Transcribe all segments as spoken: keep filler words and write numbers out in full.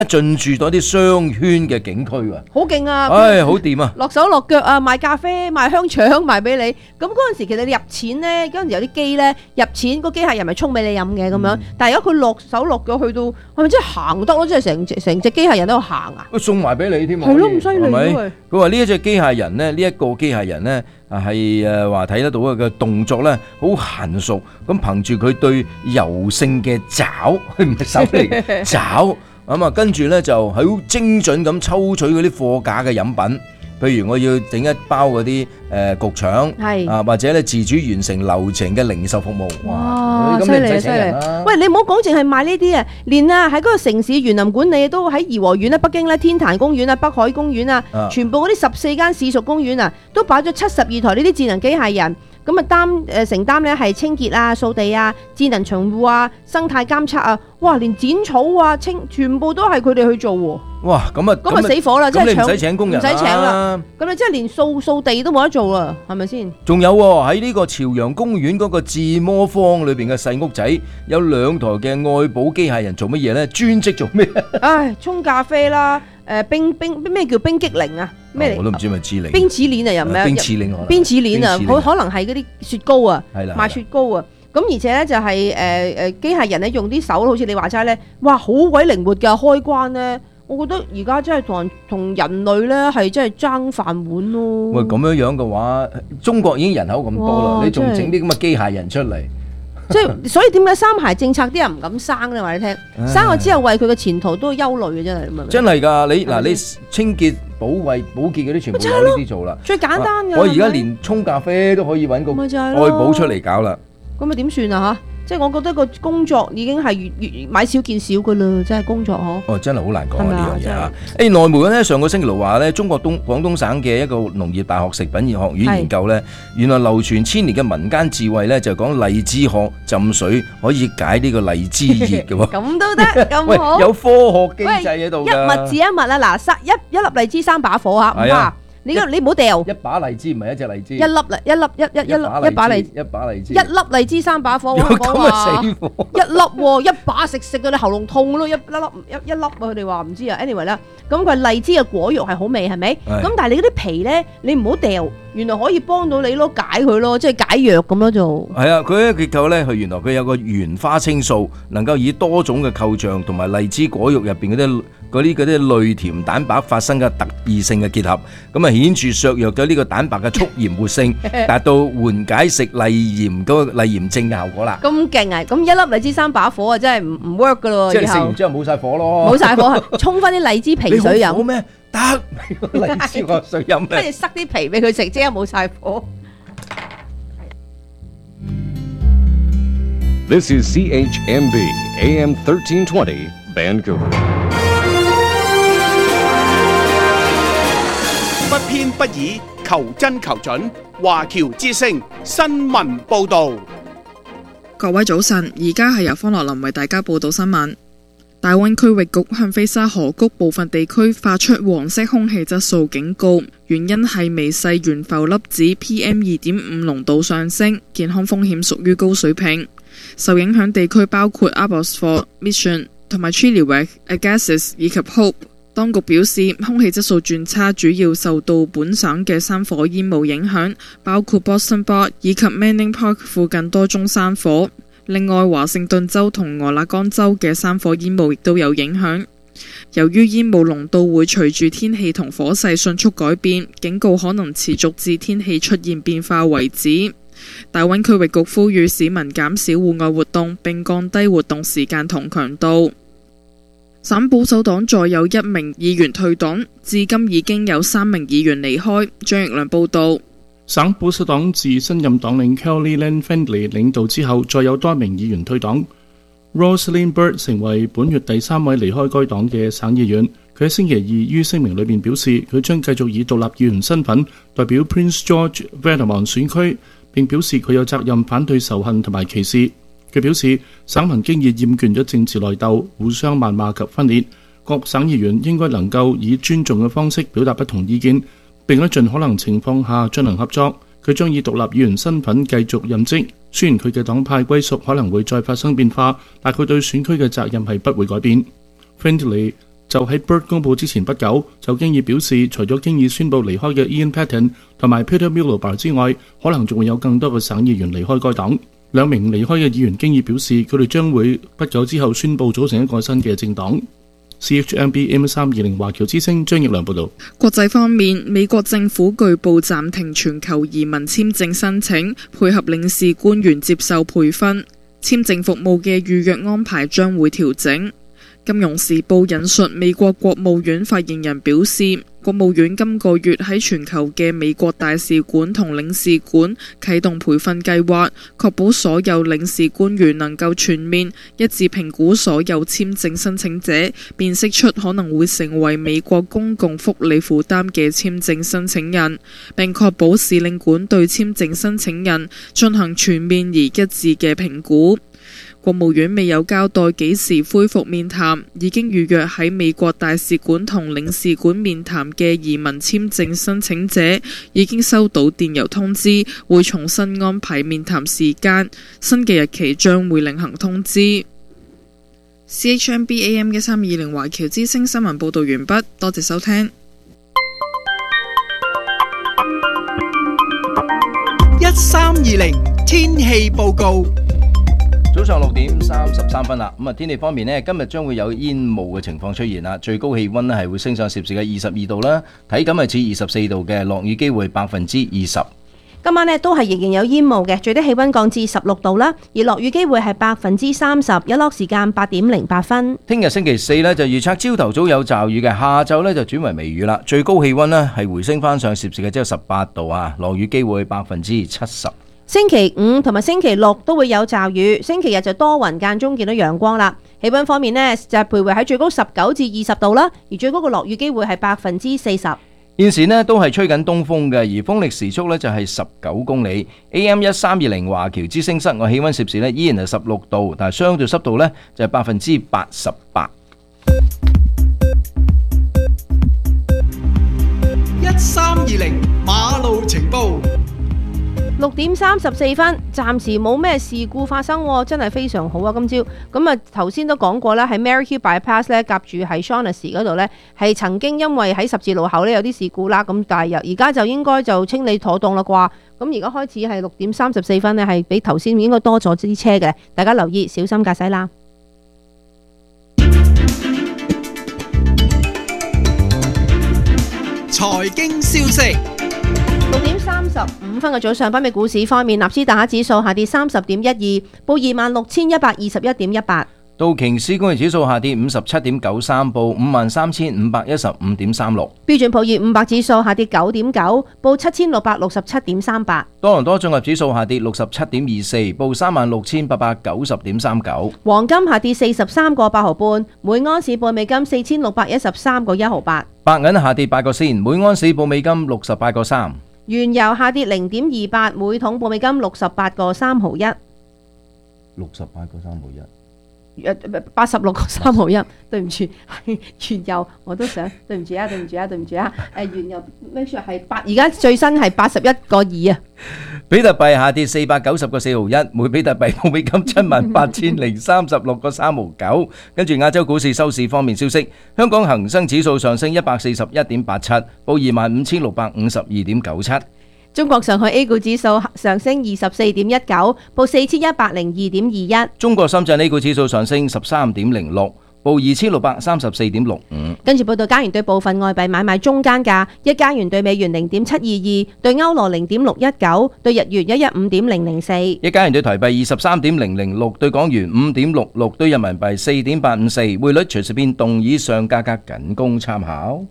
進駐到啲商圈嘅景區喎， 好勁啊！ 唉，好掂啊！ 落手落腳啊，賣咖啡、賣香腸賣俾你。咁嗰陣時其實你入錢咧，嗰陣時有啲機咧入錢，個機械人咪沖俾你飲嘅咁樣。但係如果佢落手落腳去到，係咪真係行得咯？即係成隻成隻機械人都行啊！ 佢送埋俾你添喎， 係咯，咁犀利係咪？ 佢。 佢話呢一隻機械人咧，呢一個機械人咧係誒話睇得到佢嘅動作咧好嫻熟，咁憑住佢對柔性嘅爪，佢唔係手嚟嘅爪。咁啊，跟住咧就係好精準咁抽取嗰啲貨架嘅飲品，譬如我要整一包嗰啲誒焗腸， 係啊或者咧自主完成流程嘅零售服務。 哇！ 咁犀利啊，犀你唔使請人啦。 利！喂，你唔好講淨係賣呢啲啊，連啊喺嗰個城市園林管理都喺頤和園啦、北京咧天壇公園啊、北海公園啊， 啊全部嗰啲十四間市屬公園啊，都擺咗七十二台呢啲智能機械人。咁啊擔誒承擔咧係清潔啊、掃地啊、智能巡護啊、生態監測啊，哇！連剪草啊、清全部都係佢哋去做喎。 哇！咁啊， 咁啊死火啦！真係搶咁你唔使請工人唔使請啦啦。 咁你即係連掃掃地都冇得做啦，係咪先？ 仲有喎，喺呢個朝陽公園嗰個智魔坊裏邊嘅細屋仔，有兩台嘅愛寶機械人做乜嘢咧？專職做咩？ 唉，沖咖啡啦，誒冰冰咩叫冰激凌啊？咩嚟？ 我都唔知係咪智齡。 冰齒鏈啊，又唔係冰齒鏈可能。 冰齒鏈啊， 冰齒鏈好可能係嗰啲雪糕啊， 係啦， 賣雪糕啊。咁而且咧就係誒誒機械人咧用啲手，好似你話齋咧，哇好鬼靈活㗎，開關咧，我覺得而家真係同人同人類咧係真係爭飯碗咯。 喂，咁樣樣嘅話，中國已經人口咁多啦， 哇你仲真係整啲咁嘅機械人出嚟？ 即係所以點解三孩政策啲人唔敢生咧？話你聽，生咗之後為佢嘅前途都憂慮嘅，真係咁啊！ 真係㗎，你嗱係咪你清潔、保衞、保潔嗰啲全部有呢啲做啦。 最簡單㗎。 我而家係咪連沖咖啡都可以揾個咪就係愛咯寶出嚟搞啦。 咁咪點算啊？嚇！即係我覺得個工作已經係越越買少見少㗎啦，真係工作嗬。 哦，真係好難講啊係咪啊呢樣嘢啊！誒內媒咧上個星期六話咧，中國東廣東省嘅一個農業大學食品學院研究咧，原來流傳千年嘅民間智慧咧，就講荔枝殼浸水可以解呢個荔枝熱嘅喎。 咁都得， 喂， 咁好。 有科學機制喺度一物治㗎。 一物啦，嗱，三一一粒荔枝三把火嚇，唔係啊怕。你個你唔好掉， 一把荔枝唔係一隻荔枝， 一粒啦，一粒一一一粒一把荔一把荔枝， 一粒荔枝三把火，我有講咁話嘅死火。 一粒喎，一把食食到你喉嚨痛咯，一一粒一一粒啊！佢哋話唔知啊，anyway 啦，咁佢荔枝嘅果肉係好味係咪？ 係咁但係你嗰啲皮咧，你唔好掉，原來可以幫到你咯，解佢咯，即係解藥咁樣做。 係啊，佢嘅結構咧，佢原來佢有個原花青素，能夠以多種嘅構象同埋荔枝果肉入邊嗰啲嗰啲嗰啲類甜蛋白發生嘅特異性嘅結合，咁啊顯著削弱咗呢個蛋白嘅促鹽活性，達到緩解食荔鹽嗰個荔鹽症嘅效果啦。 咁勁啊！咁一粒荔枝三把火啊，真係唔唔 work 噶咯， 即係食以後完之後冇晒火咯， 冇晒火，沖翻啲荔枝皮水飲， 你好火咩？得荔枝個水飲咩？ 跟住塞啲皮俾佢食，即刻冇晒火。 This is C H M B A M thirteen twenty Vancouver。 不偏不倚，求真求準。華僑之聲新聞報導。 各位早晨，而家係由方樂林為大家報道新聞。大溫區域局向菲沙河谷部分地區發出黃色空氣質素警告，原因係微細懸浮粒子 P M 二點五 濃度上升，健康風險屬於高水平。受影響地區包括 Abbotsford、Mission 同埋 Chilliwack、Agassiz 以及 Hope。當局表示，空氣質素轉差主要受到本省嘅山火煙霧影響，包括 Boston Bar 以及 Manning Park 附近多宗山火。另外，華盛頓州同俄勒岡州嘅山火煙霧亦都有影響。由於煙霧濃度會隨住天氣同火勢迅速改變，警告可能持續至天氣出現變化為止。大溫區域局呼籲市民減少戶外活動，並降低活動時間同強度。省保守黨再有一名議員退黨，至今已經有三名議員離開。張奕良報道。 省保守黨自新任黨領 Kelly Lan Fendley 領導之後，再有多名議員退黨。Rosalind Bird 成為本月第三位離開該黨嘅省議員。佢喺星期二於聲明裏面表示，佢將繼續以獨立議員身份代表 Prince George Valemount 選區，並表示佢有責任反對仇恨同埋歧視。佢表示，省民經已厭倦咗政治內鬥、互相謾罵及分裂，各省議員應該能夠以尊重嘅方式表達不同意見，並喺盡可能情況下進行合作。佢將以獨立議員身份繼續任職，雖然佢嘅黨派歸屬可能會再發生變化，但佢對選區嘅責任係不會改變。Friendly 就喺 Bird 公佈之前不久，就經已表示，除咗經已宣布離開嘅 Ian Patten 同埋 Peter Miliband 之外，可能仲會有更多嘅省議員離開該黨。兩名離開嘅議員經已表示，佢哋將會不久之後宣佈組成一個新嘅政黨。C H M B A M 三二零華僑之聲張奕良報導。 國際方面，美國政府據報暫停全球移民簽證申請，配合領事官員接受培訓，簽證服務嘅預約安排將會調整。金融時報引述美國國務院發言人表示，國務院今個月喺全球嘅美國大使館同領事館啟動培訓計劃，確保所有領事官員能夠全面一致評估所有簽證申請者，辨識出可能會成為美國公共福利負擔嘅簽證申請人，並確保使領館對簽證申請人進行全面而一致嘅評估。國務院未有交代幾時恢復面談，已經預約喺美國大使館同領事館面談嘅移民簽證申請者，已經收到電郵通知，會重新安排面談時間，新嘅日期將會另行通知。C H M B A M 一三二零華僑之聲新聞報道完畢，多謝收聽。 一三二零天氣報告。 早上六點三十三分啦，咁啊天氣方面呢，今日將會有煙霧嘅情況出現啦，最高氣溫呢係會升上攝氏嘅二十二度啦，體感係似二十四度嘅，落雨機會百分之二十。 今晚呢都係仍然有煙霧嘅，最低氣溫降至十六度啦，而落雨機會係百分之三十，日落時間八點零八分。 聽日星期四呢就預測朝頭早有驟雨嘅，下晝呢就轉為微雨啦，最高氣溫呢係回升翻上攝氏嘅只有十八度啊，落雨機會百分之七十。 星期五同埋星期六都會有驟雨，星期日就多雲間中見到陽光啦。氣溫方面呢，就係徘徊喺最高十九至二十度啦，而最高嘅落雨機會係百分之四十。 現時呢都係吹緊東風嘅，而風力時速呢就係十九公里。A M 一三二零華僑之聲室外氣溫攝氏呢依然係十六度，但係相對濕度呢就係百分之八十八。 一三二零馬路情報。 六點三十四分，暫時冇咩事故發生，真係非常好啊！今朝咁啊，頭先都講過啦，喺 Maryhill Bypass 咧，夾住喺 Shaughnessy 嗰度呢，係曾經因為喺十字路口呢有啲事故啦，咁但係而家就應該就清理妥當啦啩。咁而家開始係六點三十四分呢，係比頭先應該多咗啲車嘅，大家留意小心駕駛啦。 財經消息。 六點三十五分嘅早上，北美股市方面，納斯達克指數下跌三十點一二，報二萬六千一百二十一點一八。 道瓊斯工業指數下跌五十七點九三，報五萬三千五百一十五點三六。 標準普爾五百指數下跌九點九，報七千六百六十七點三八。 多倫多綜合指數下跌六十七點二四，報三萬六千八百九十點三九。 黃金下跌四十三個八毫半，每安士報美金四千六百一十三個一毫八。 白銀下跌八個仙，每安士報美金六十八個三。 原油下跌零點二八，每桶報美金六十八個三毫一。 六十八個三毫一。 八十六個三毫一，對唔住，原油我都想，對唔住啊，對唔住啊，對唔住啊，誒，原油咩數係八，而家最新係八十一個二啊。 比特幣下跌四百九十個四毫一，每比特幣報美金七萬八千零三十六個三毫九。跟住亞洲股市收市方面消息，香港恒生指數上升一百四十一點八七，報二萬五千六百五十二點九七。 中國上海 A 股指數上升二十四點一九，報四千一百零二點二一。 中國深圳 A 股指數上升十三點零六，報二千六百三十四點六五。 跟住報道加元對部分外幣買賣中間價：一加元對美元零點七二二，對歐羅零點六一九，對日元一一五點零零四。 一加元對台幣二十三點零零六，對港元五點六六，對人民幣四點八五四。匯率隨時變動，以上價格僅供參考。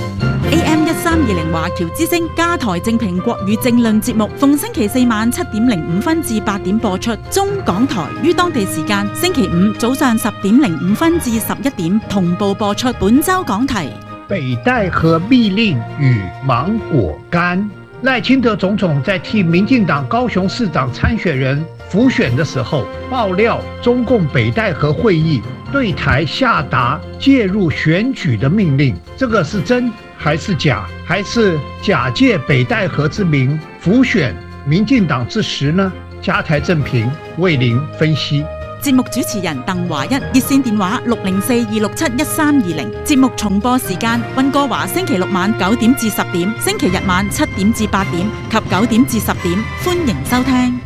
A M 一三二零華僑之聲加台正評國語政論節目，逢星期四晚七點零五分至八點播出。中港台於當地時間星期五早上十點零五分至十一點同步播出。本周講題： 北戴河密令與芒果乾。賴清德總統在替民進黨高雄市長參選人輔選的時候，爆料中共北戴河會議對台下達介入選舉的命令，這個是真還是假？還是假借北戴河之名輔選民進黨之實呢？加台正評為您分析。 節目主持人鄧華一，熱線電話六零四二六七一三二零。節目重播時間溫哥華星期六晚九點至十點，星期日晚七點至八點及九點至十點，歡迎收聽。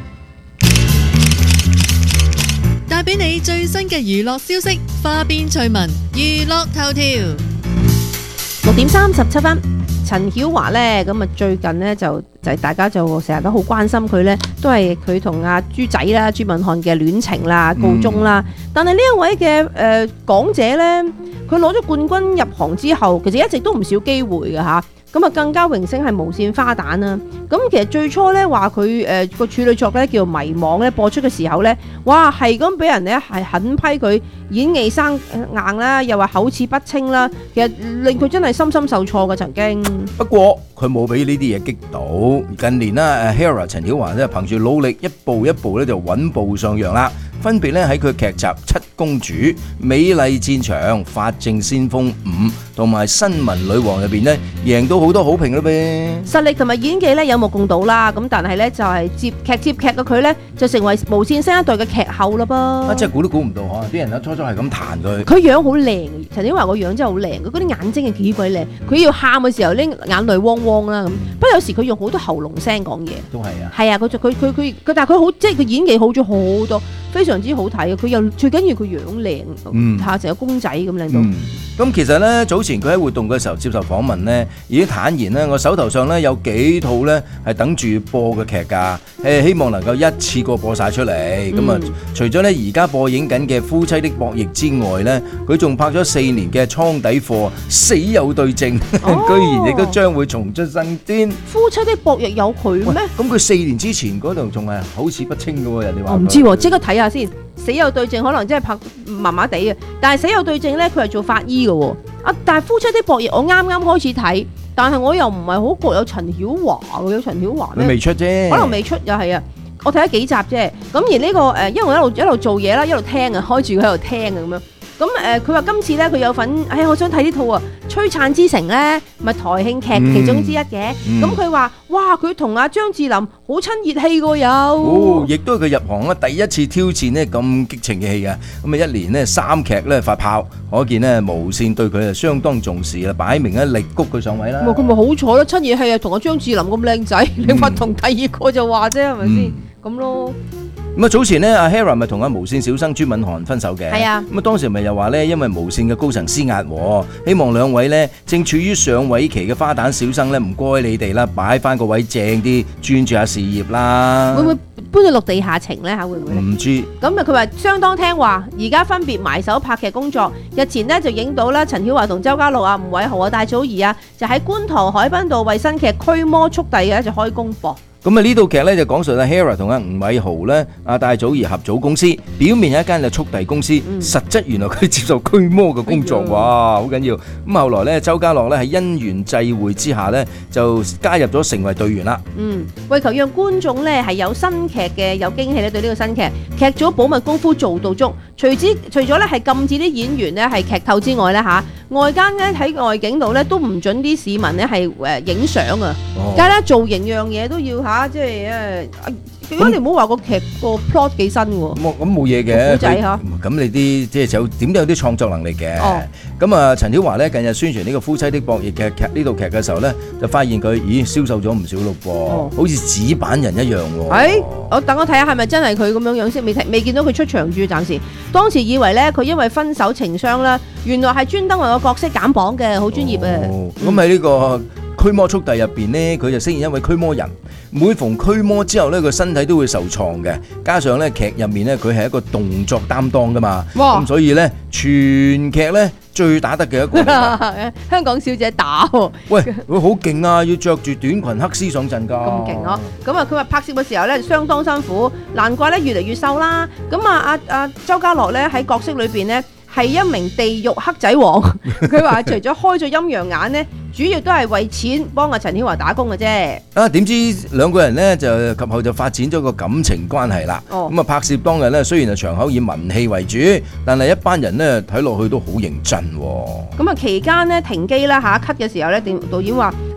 帶俾你最新嘅娛樂消息，花邊趣聞，娛樂頭條。 六點三十七分，陳曉華呢，咁啊最近呢，就就係大家就成日都好關心佢呢，都係佢同阿朱仔啦、朱敏瀚嘅戀情啦告終啦。嗯、但係呢一位嘅誒港姐呢，佢攞咗冠軍入行之後，其實一直都唔少機會嘅嚇。咁啊更加榮升係無線花旦啦。咁其實最初咧話佢誒個處女作咧叫迷惘咧播出嘅時候咧，哇係咁俾人咧係狠批佢演技生硬啦，又話口齒不清啦，其實令佢真係深深受挫嘅曾經。 不過佢冇俾呢啲嘢擊倒。近年啦，誒 Hera 陳曉華咧憑住努力一步一步咧就穩步上揚啦。分別咧喺佢劇集《七公主》、《美麗戰場》、《法證先鋒五》同埋《新聞女王》入邊咧贏到好多好評啦唄。 實力同埋演技咧有目共睹啦，咁但係咧就係接劇接劇嘅佢咧就成為無線新一代嘅劇后啦噃。 啊，真係估都估唔到嗬！啲人啊初初係咁彈佢。 佢樣好靚，陳曉華個樣真係好靚，佢嗰啲眼睛係幾鬼靚。佢要喊嘅時候咧眼淚汪汪啦咁。不過有時佢用好多喉嚨聲講嘢。都係啊。係啊，佢就佢佢佢佢，但係佢好即係佢演技好咗好多。非常之好睇，佢又最緊要佢樣靚，嗯，下成個公仔咁靚到。咁、 嗯、其實咧，早前佢喺活動嘅時候接受訪問咧，已經坦言咧，我手頭上咧有幾套咧係等住播嘅劇㗎，誒希望能夠一次過播晒出嚟。咁啊、嗯，除咗咧而家播映緊嘅《夫妻的博弈》之外咧，佢仲拍咗四年嘅《倉底貨》《死有對證》，哦、居然亦都將會重出生端。 夫妻的博弈有佢咩？ 咁佢四年之前嗰度仲係口齒不清嘅喎，人哋話。我唔知喎，即刻睇下先。死有對證可能真係拍麻麻地嘅，但係死有對證咧，佢係做法醫嘅喎。啊，但係夫妻的博弈我啱啱開始睇，但係我又唔係好覺有陳曉華喎，有陳曉華咩？ 未出啫， 可能未出又係啊。我睇咗幾集啫。咁而呢、這個誒，因為我一路一路做嘢啦，一路聽啊，開住佢喺度聽啊咁樣。咁誒，佢話今次咧佢有份，哎呀，我想睇呢套啊，《璀璨之城》咧，咪台慶劇其中之一嘅。咁佢話，哇，佢同阿張智霖好親熱氣個有。 哦，亦都係佢入行咧第一次挑戰呢咁激情嘅戲啊！咁啊，一年呢三劇咧發炮，可見呢無線對佢係相當重視啦，擺明咧力谷佢上位啦。 咁佢咪好彩咯，親熱氣啊，同阿張智霖咁靚仔，你話同第二個就話啫，係咪先？咁咯。 咁啊，早前咧，阿 Hera 咪同阿無線小生朱敏瀚分手嘅。係啊。咁啊，當時咪又話咧，因為無線嘅高層施壓，希望兩位咧正處於上位期嘅花旦小生咧，唔該你哋啦，擺翻個位正啲，專注下事業啦。會唔會搬咗落地下情咧？嚇，會唔會？ 唔知。咁啊，佢話相當聽話，而家分別埋手拍劇工作。日前呢，就影到啦，陳曉華同周家樂啊、吳偉豪啊、戴祖儀啊，就喺觀塘海濱道為新劇《驅魔速遞》嘅就開工噃。 咁啊，呢套劇咧就講述阿 Hera 同阿吳偉豪咧、阿戴祖儀合組公司，表面係一間就速遞公司，嗯、實質原來佢接受驅魔嘅工作，哎、哇，好緊要。咁後來咧，周家樂咧喺因緣際會之下咧，就加入咗成為隊員啦。嗯， 為求讓觀眾咧係有新劇嘅有驚喜咧，對呢個新劇劇組保密功夫做到足。除之除咗咧係禁止啲演員咧係劇透之外咧嚇，外間咧喺外景度咧都唔準啲市民咧係誒影相啊。梗係啦，造型樣嘢都要嚇。啊，即係誒，如果你唔好話個劇個 plot 幾新喎， 咁咁冇嘢嘅， 古仔嚇。 咁你啲即係有點都有啲創作能力嘅。咁啊，陳曉華咧近日宣傳呢個夫妻的博弈嘅劇呢套劇嘅時候咧，就發現佢咦銷售咗唔少咯噃，好似紙板人一樣喎。 係，我等我睇下係咪真係佢咁樣樣先，未睇未見到佢出場住，暫時。當時以為咧佢因為分手情傷啦，原來係專登為個角色減磅嘅，好專業啊。 咁喺呢個驅魔速遞入邊呢，佢就飾演一位驅魔人。每逢驅魔之後呢，佢身體都會受創嘅。加上呢劇入面呢，佢係一個動作擔當噶嘛。哇！咁所以呢，全劇呢最打得嘅一個。 香港小姐打喎。 喂，佢好勁啊！要着住短裙黑絲上陣㗎。 咁勁咯！咁啊，佢話拍攝嘅時候呢，相當辛苦，難怪呢越嚟越瘦啦。咁啊，阿阿周家樂呢喺角色裏邊呢，係一名地獄黑仔王。佢話除咗開咗陰陽眼呢，主要都係為錢幫阿陳曉華打工嘅啫。啊， 點知兩個人呢，就及後就發展咗個感情關係啦。咁啊、哦，拍攝當日呢，雖然係場口以文戲為主，但係一班人呢睇落去都好認真。咁啊，期間呢，停機啦嚇，cut 嘅時候呢，導演話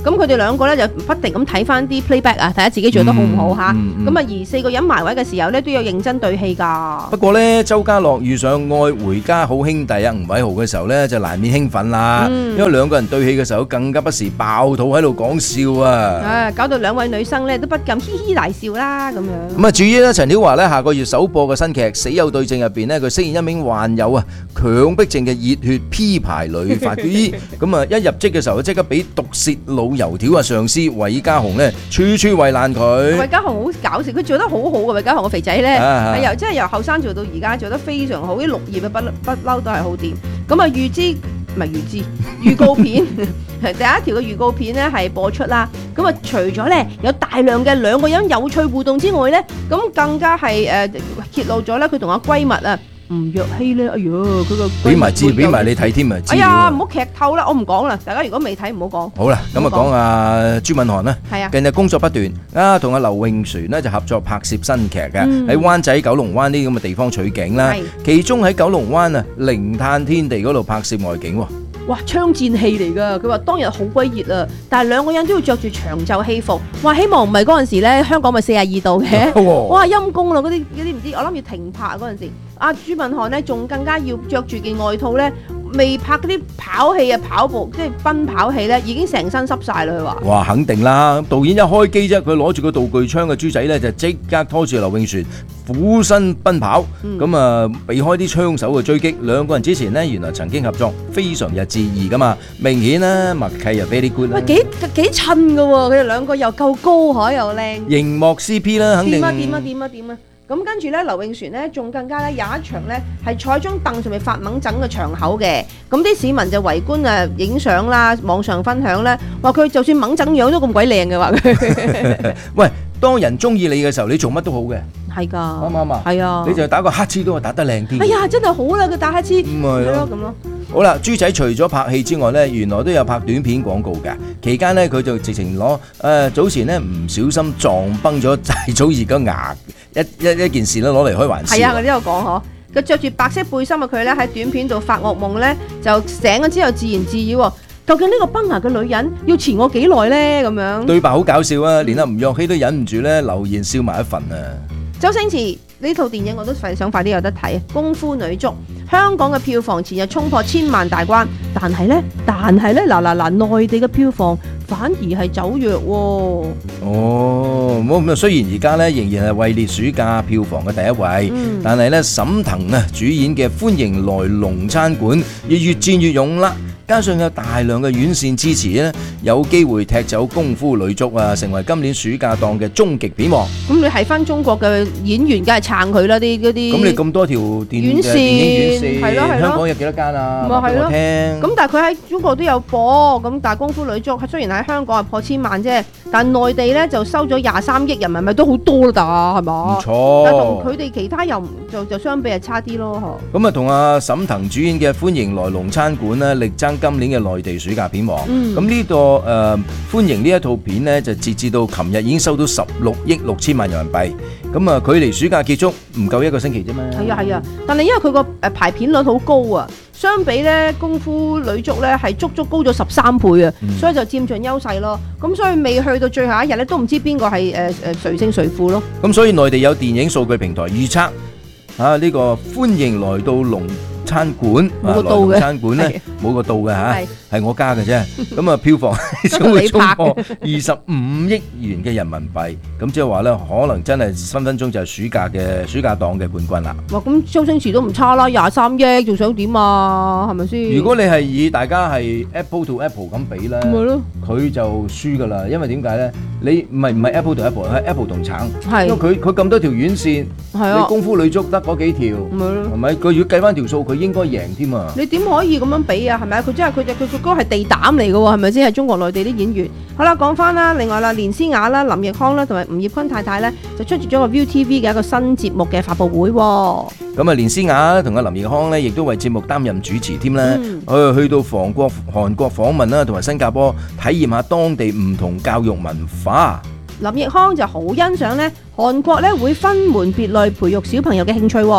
咁佢哋兩個咧就不停咁睇翻啲 playback 啊，睇下自己做得好唔好嚇。咁啊，而四個人埋位嘅時候咧，都有認真對戲㗎。 不過咧，周家樂遇上愛回家好兄弟啊吳偉豪嘅時候咧，就難免興奮啦。因為兩個人對戲嘅時候，更加不時爆肚喺度講笑啊！ 啊，搞到兩位女生咧都不禁嘻嘻大笑啦咁樣。 咁啊，至於咧陳曉華咧下個月首播嘅新劇《死有對證》入邊咧，佢飾演一名患有啊強迫症嘅熱血 P 牌女法醫。咁啊，一入職嘅時候即刻俾毒舌老油條啊上司韋家雄咧處處為難佢。 韋家雄好搞笑，佢做得好好嘅韋家雄個肥仔咧，係由即係由後生做到而家做得非常好，啲綠葉嘅不不嬲都係好掂。咁啊預知唔係預知預告片第一條嘅預告片咧係播出啦。咁啊除咗咧有大量嘅兩個人有趣互動之外咧，咁更加係誒揭露咗咧佢同阿閨蜜啊吳若希咧，哎呀佢個俾埋知俾埋你睇添啊！ 哎呀唔好劇透啦，我唔講啦，大家如果未睇唔好講。 好啦，咁啊講下朱敏韓啦。 係啊， 近日工作不斷啊，同阿劉永璇咧就合作拍攝新劇嘅，喺灣仔、九龍灣呢啲咁嘅地方取景啦。其中喺九龍灣啊零碳天地嗰度拍攝外景喎。 哇！槍戰戲嚟㗎，佢話當日好鬼熱啊，但係兩個人都要着住長袖戲服。哇！希望唔係嗰陣時咧，香港咪四十二度嘅。哇！陰公啦，嗰啲嗰啲唔知，我諗要停拍嗰陣時。阿朱敏韓咧仲更加要着住件外套咧，未拍嗰啲跑戲啊跑步即係奔跑戲咧，已經成身濕晒啦。佢話：哇！ 肯定啦，導演一開機啫，佢攞住個道具槍嘅豬仔咧，就即刻拖住劉永璇俯身奔跑，咁啊避開啲槍手嘅追擊。兩個人之前呢，原來曾經合作，非常日致意噶嘛，明顯啦默契又 very good 啦。 喂，幾幾襯㗎喎，佢哋兩個又夠高可又靚。 熒幕 C P 啦，肯定。 點啊點啊點啊點啊！咁跟住咧，劉永璇咧仲更加咧有一場咧係坐喺張凳上面發猛整嘅場口嘅，咁啲市民就圍觀啊影相啦，網上分享咧，話佢就算猛整樣都咁鬼靚嘅話佢。 喂，當人中意你嘅時候，你做乜都好嘅。 係㗎， 啱唔啱啊？ 係啊， 你就打個乞嗤都話打得靚啲。 哎呀，真係好啦，佢打乞嗤。 咁咪咯， 咁咯。 好啦，豬仔除咗拍戲之外呢，原來都有拍短片廣告嘅。期間呢，佢就直情攞誒早前呢唔小心撞崩咗謝祖兒個牙一一一件事咧攞嚟開玩笑。係啊， 佢都有講嗬。佢着住白色背心嘅佢咧喺短片度發噩夢咧，就醒咗之後自言自語。究竟呢個崩牙嘅女人要纏我幾耐呢？咁樣對白好搞笑啊！連阿吳若希都忍唔住咧留言笑埋一份啊！ 周星馳呢套電影我都想快啲有得睇，《功夫女足》香港嘅票房前日衝破千萬大關，但係呢，但係呢，嗱嗱嗱，內地嘅票房反而係走弱喎。 哦，咁啊，雖然而家呢仍然係位列暑假票房嘅第一位，嗯、但係呢，沈騰啊主演嘅《歡迎來龍餐館》亦越戰越勇啦。加上有大量嘅院線支持咧，有機會踢走功夫女足啊，成為今年暑假檔嘅終極片王。 咁你係翻中國嘅演員，梗係撐佢啦！啲嗰啲。咁你咁多條電院線， 電影院線， 係咯係咯， 香港有幾多間啊？ 咪係咯。 聽。 咁但係佢喺中國都有播，咁但係功夫女足雖然喺香港係破千萬啫，但係內地咧就收咗廿三億人民幣，都好多啦，係嘛？ 唔錯。 但係同佢哋其他又唔就就相比係差啲咯，嗬。 咁啊，同阿沈騰主演嘅《歡迎來龍餐館》咧，力爭今年嘅內地暑假片王。咁呢、嗯這個誒、呃、歡迎呢一套片呢，就截至到琴日已經收到十六億六千萬人民幣。咁啊，距離暑假結束唔夠一個星期啫嘛。係啊係啊，但係因為佢個誒排片率好高啊，相比咧功夫女足咧係足足高咗十三倍啊，嗯、所以就佔盡優勢咯。咁所以未去到最後一日咧，都唔知邊個係誒誒誰勝誰負咯。咁所以內地有電影數據平台預測啊，呢、這個歡迎來到龍餐館冇個到嘅餐館咧冇個到嘅嚇，係我加嘅啫。咁啊票房將會衝破二十五億元嘅人民幣，咁即係話咧，可能真係分分鐘就係暑假嘅暑假檔嘅冠軍啦。哇！咁周星馳都唔差啦，廿三億，仲想點啊？係咪先？如果你係以大家係 Apple to Apple 咁比咧，咪咯，佢就輸㗎啦。因為點解咧？你唔係唔係 Apple to Apple，係 Apple 同橙。係。因為佢佢咁多條院線，係啊，你功夫女足得嗰幾條，咪咯，係咪？佢如果計翻條數，佢應該贏添啊！你點可以咁樣比啊？係咪啊？佢真係佢隻佢佢嗰個係地膽嚟嘅喎，係咪先？係中國內地啲演員。好啦，講翻啦，另外啦，連詩雅啦、林奕匡啦同埋吳業坤太太咧，就出席咗個 Viu T V 嘅一個新節目嘅發佈會。咁啊，連詩雅同阿林奕匡咧，亦都為節目擔任主持添啦。嗯、去到韓國韓國訪問啦，同埋新加坡體驗下當地唔同教育文化。林奕匡就好欣賞咧，韓國咧會分門別類培育小朋友嘅興趣。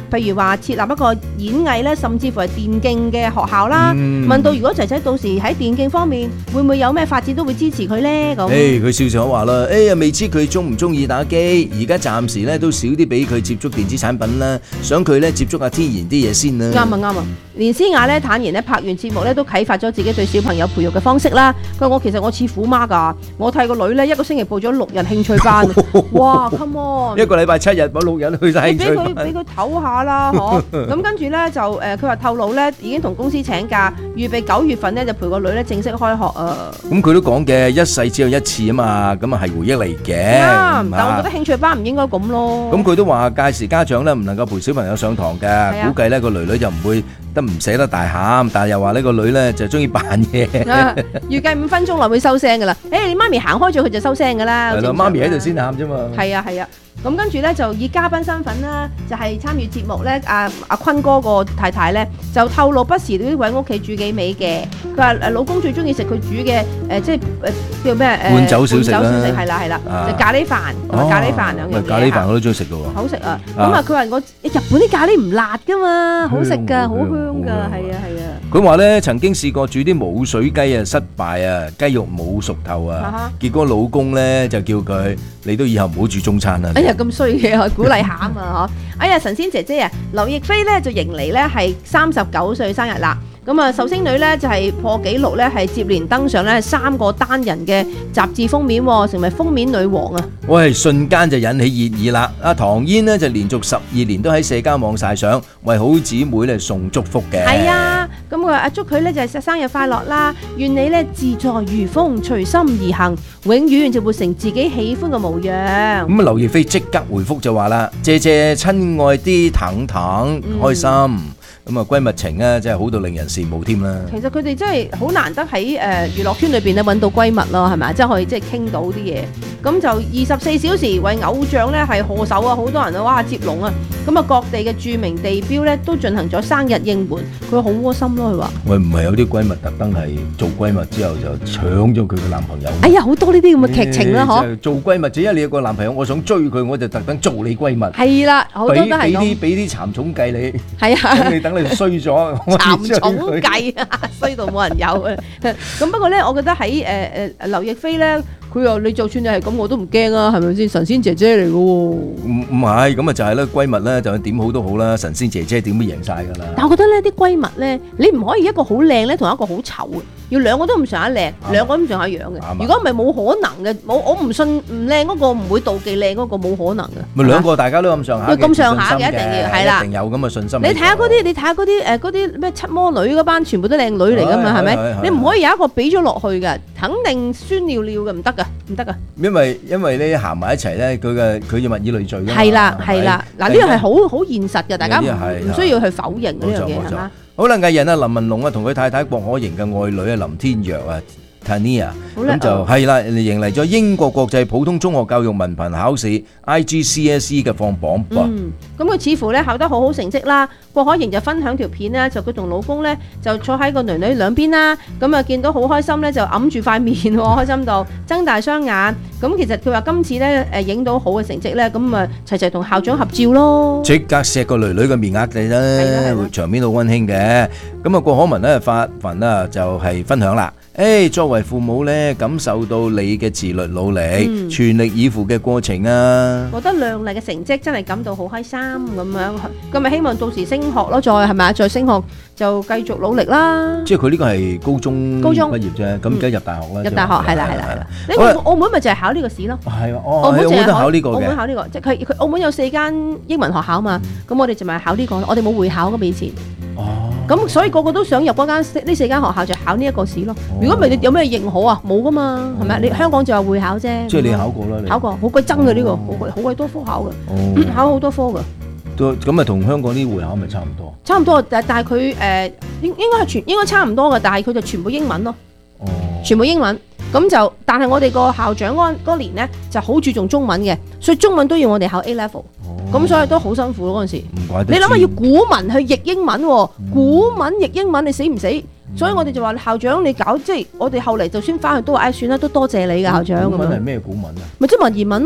譬如話設立一個演藝咧，甚至乎係電競嘅學校啦。 嗯問到如果仔仔到時喺電競方面會唔會有咩發展，都會支持佢咧咁。 誒，佢笑笑口話啦，誒呀未知佢中唔中意打機，而家暫時咧都少啲俾佢接觸電子產品啦，想佢咧接觸下天然啲嘢先啦。 啱啊啱啊！連詩雅咧坦言咧拍完節目咧都啟發咗自己對小朋友培育嘅方式啦。佢話我其實我似虎媽㗎，我替個女咧一個星期報咗六日興趣班。哇 ，come on！ 一個禮拜七日，我六日去晒興趣俾佢俾佢唞下啦，嗬。咁跟住咧就誒，佢話透露咧已經同公司請假，預備九月份咧就陪個女咧正式開學啊。 咁佢都講嘅，一世只有一次啊嘛，咁啊係回憶嚟嘅。 啱，但我覺得興趣班唔應該咁咯。 咁佢都話屆時家長咧唔能夠陪小朋友上堂嘅，估計咧個女女就唔會得唔捨得大喊，但係又話呢個女咧就中意扮嘢。 預計五分鐘內會收聲噶啦。誒，你媽咪行開咗，佢就收聲噶啦。 係咯，媽咪喺度先喊啫嘛。 係啊係啊。咁跟住咧就以嘉賓身份啦，就係參與節目咧。阿阿坤哥個太太咧就透露不時都會喺屋企煮幾味嘅。佢話誒老公最中意食佢煮嘅誒，即係誒叫咩誒？ 伴酒小食啦， 係啦係啦，就咖喱飯同埋咖喱飯兩樣嘢。 咖喱飯我都中意食嘅喎。 好食啊！咁啊，佢話我日本啲咖喱唔辣噶嘛，好食㗎，好香㗎，係啊係啊。佢話咧曾經試過煮啲冇水雞啊，失敗啊，雞肉冇熟透啊，結果老公咧就叫佢你都以後唔好煮中餐啦。 哎呀，咁衰嘅，鼓勵下啊嘛嗬！哎呀，神仙姐姐啊，劉亦菲咧就迎嚟咧係三十九歲生日啦。咁啊，壽星女咧就係破紀錄咧，係接連登上咧三個單人嘅雜誌封面，成為封面女王啊！ 喂，瞬間就引起熱議啦！阿唐嫣呢就連續十二年都喺社交網晒相，為好姊妹咧送祝福嘅。 係啊，咁佢話祝佢咧就係生日快樂啦，願你咧自在如風，隨心而行，永遠就活成自己喜歡嘅模樣。 咁啊，劉亦菲即刻回覆就話啦：謝謝親愛啲騰騰，開心。咁啊，閨蜜情咧真係好到令人羨慕添啦。 其實佢哋真係好難得喺誒娛樂圈裏邊咧揾到閨蜜咯，係咪？即係可以即係傾到啲嘢。咁就二十四小時為偶像咧係賀首啊！好多人啊，哇接龍啊！咁啊，各地嘅著名地標咧都進行咗生日應援，佢好窩心咯。佢話： 喂，唔係有啲閨蜜特登係做閨蜜之後就搶咗佢嘅男朋友？ 哎呀，好多呢啲咁嘅劇情啦，嗬！ 做閨蜜只因為你有個男朋友，我想追佢，我就特登做你閨蜜。 係啦，好多都係咁。 俾啲俾啲蠶蟲計你。 係啊， 你等你衰咗。 蠶蟲計啊，衰到冇人有啊！咁不過咧，我覺得喺誒誒劉亦菲咧，佢話你就算你係咁，我都唔驚啊，係咪先？神仙姐姐嚟嘅喎。 唔唔係，咁啊就係咧，閨蜜咧就點好都好啦，神仙姐姐點都贏晒㗎啦。 但係我覺得咧，啲閨蜜咧，你唔可以一個好靚咧，同一個好醜嘅，要兩個都唔上下靚，兩個都唔上下樣嘅。如果唔係冇可能嘅，冇我唔信唔靚嗰個唔會妒忌靚嗰個，冇可能嘅。 咪兩個大家都咁上下， 咁上下嘅一定要係啦， 一定有咁嘅信心。 你睇下嗰啲，你睇下嗰啲誒嗰啲咩七魔女嗰班，全部都靚女嚟㗎嘛，係咪？你唔可以有一個俾咗落去嘅，肯定酸尿尿嘅，唔得㗎，唔得㗎。 因為因為咧行埋一齊咧，佢嘅佢要物以類聚㗎嘛。 係啦係啦，嗱呢個係好好現實嘅，大家唔唔需要去否認呢樣嘢係嘛？ 好啦，藝人啊林文龍啊同佢太太郭可盈嘅愛女啊林天若啊 Tania， 咁就係啦，迎嚟咗英國國際普通中學教育文憑考試 I G C S E 嘅放榜噃。 嗯，咁佢似乎咧考得好好成績啦。郭可盈就分享條片咧，就佢同老公咧就坐喺個女女兩邊啦。咁啊見到好開心咧，就揞住塊面喎，開心到睜大雙眼。咁其實佢話今次咧誒影到好嘅成績咧，咁啊齊齊同校長合照咯。 即刻錫個女女嘅面額地啦，場面好溫馨嘅。咁啊郭可文咧發文啊就係分享啦。誒，作為父母咧，感受到你嘅自律努力、嗯、全力以赴嘅過程啊！ 覺得亮麗嘅成績真係感到好開心咁樣，咁咪希望到時升學咯，再係咪啊？再升學就繼續努力啦。 即係佢呢個係高中高中畢業啫，咁而家入大學啦。 入大學係啦係啦係啦。你澳澳門咪就係考呢個試咯？ 係啊， 澳門就係考呢個嘅。 澳門考呢個，即係佢佢澳門有四間英文學校嘛，咁我哋就咪考呢個，我哋冇會考咁以前。哦。咁所以個個都想入嗰間呢四間學校就考呢一個試咯。如果唔係你有咩認可啊？冇噶嘛，係咪？你香港就係會考啫。 即係你考過啦， 考過，好鬼憎嘅呢個，好鬼好鬼多科考嘅，考好多科嘅。 都咁啊，同香港啲會考咪差唔多。 差唔多，但但係佢誒應應該係全應該差唔多嘅，但係佢就全部英文咯。哦。全部英文，咁就但係我哋個校長嗰嗰年咧就好注重中文嘅，所以中文都要我哋考 A level。咁所以都好辛苦咯嗰陣時。唔怪得。你諗下要古文去譯英文，古文譯英文你死唔死？所以我哋就話校長你搞，即係我哋後嚟就算翻去都話，唉算啦，都多謝你㗎校長。 古文係咩古文啊？ 咪即係文言文咯。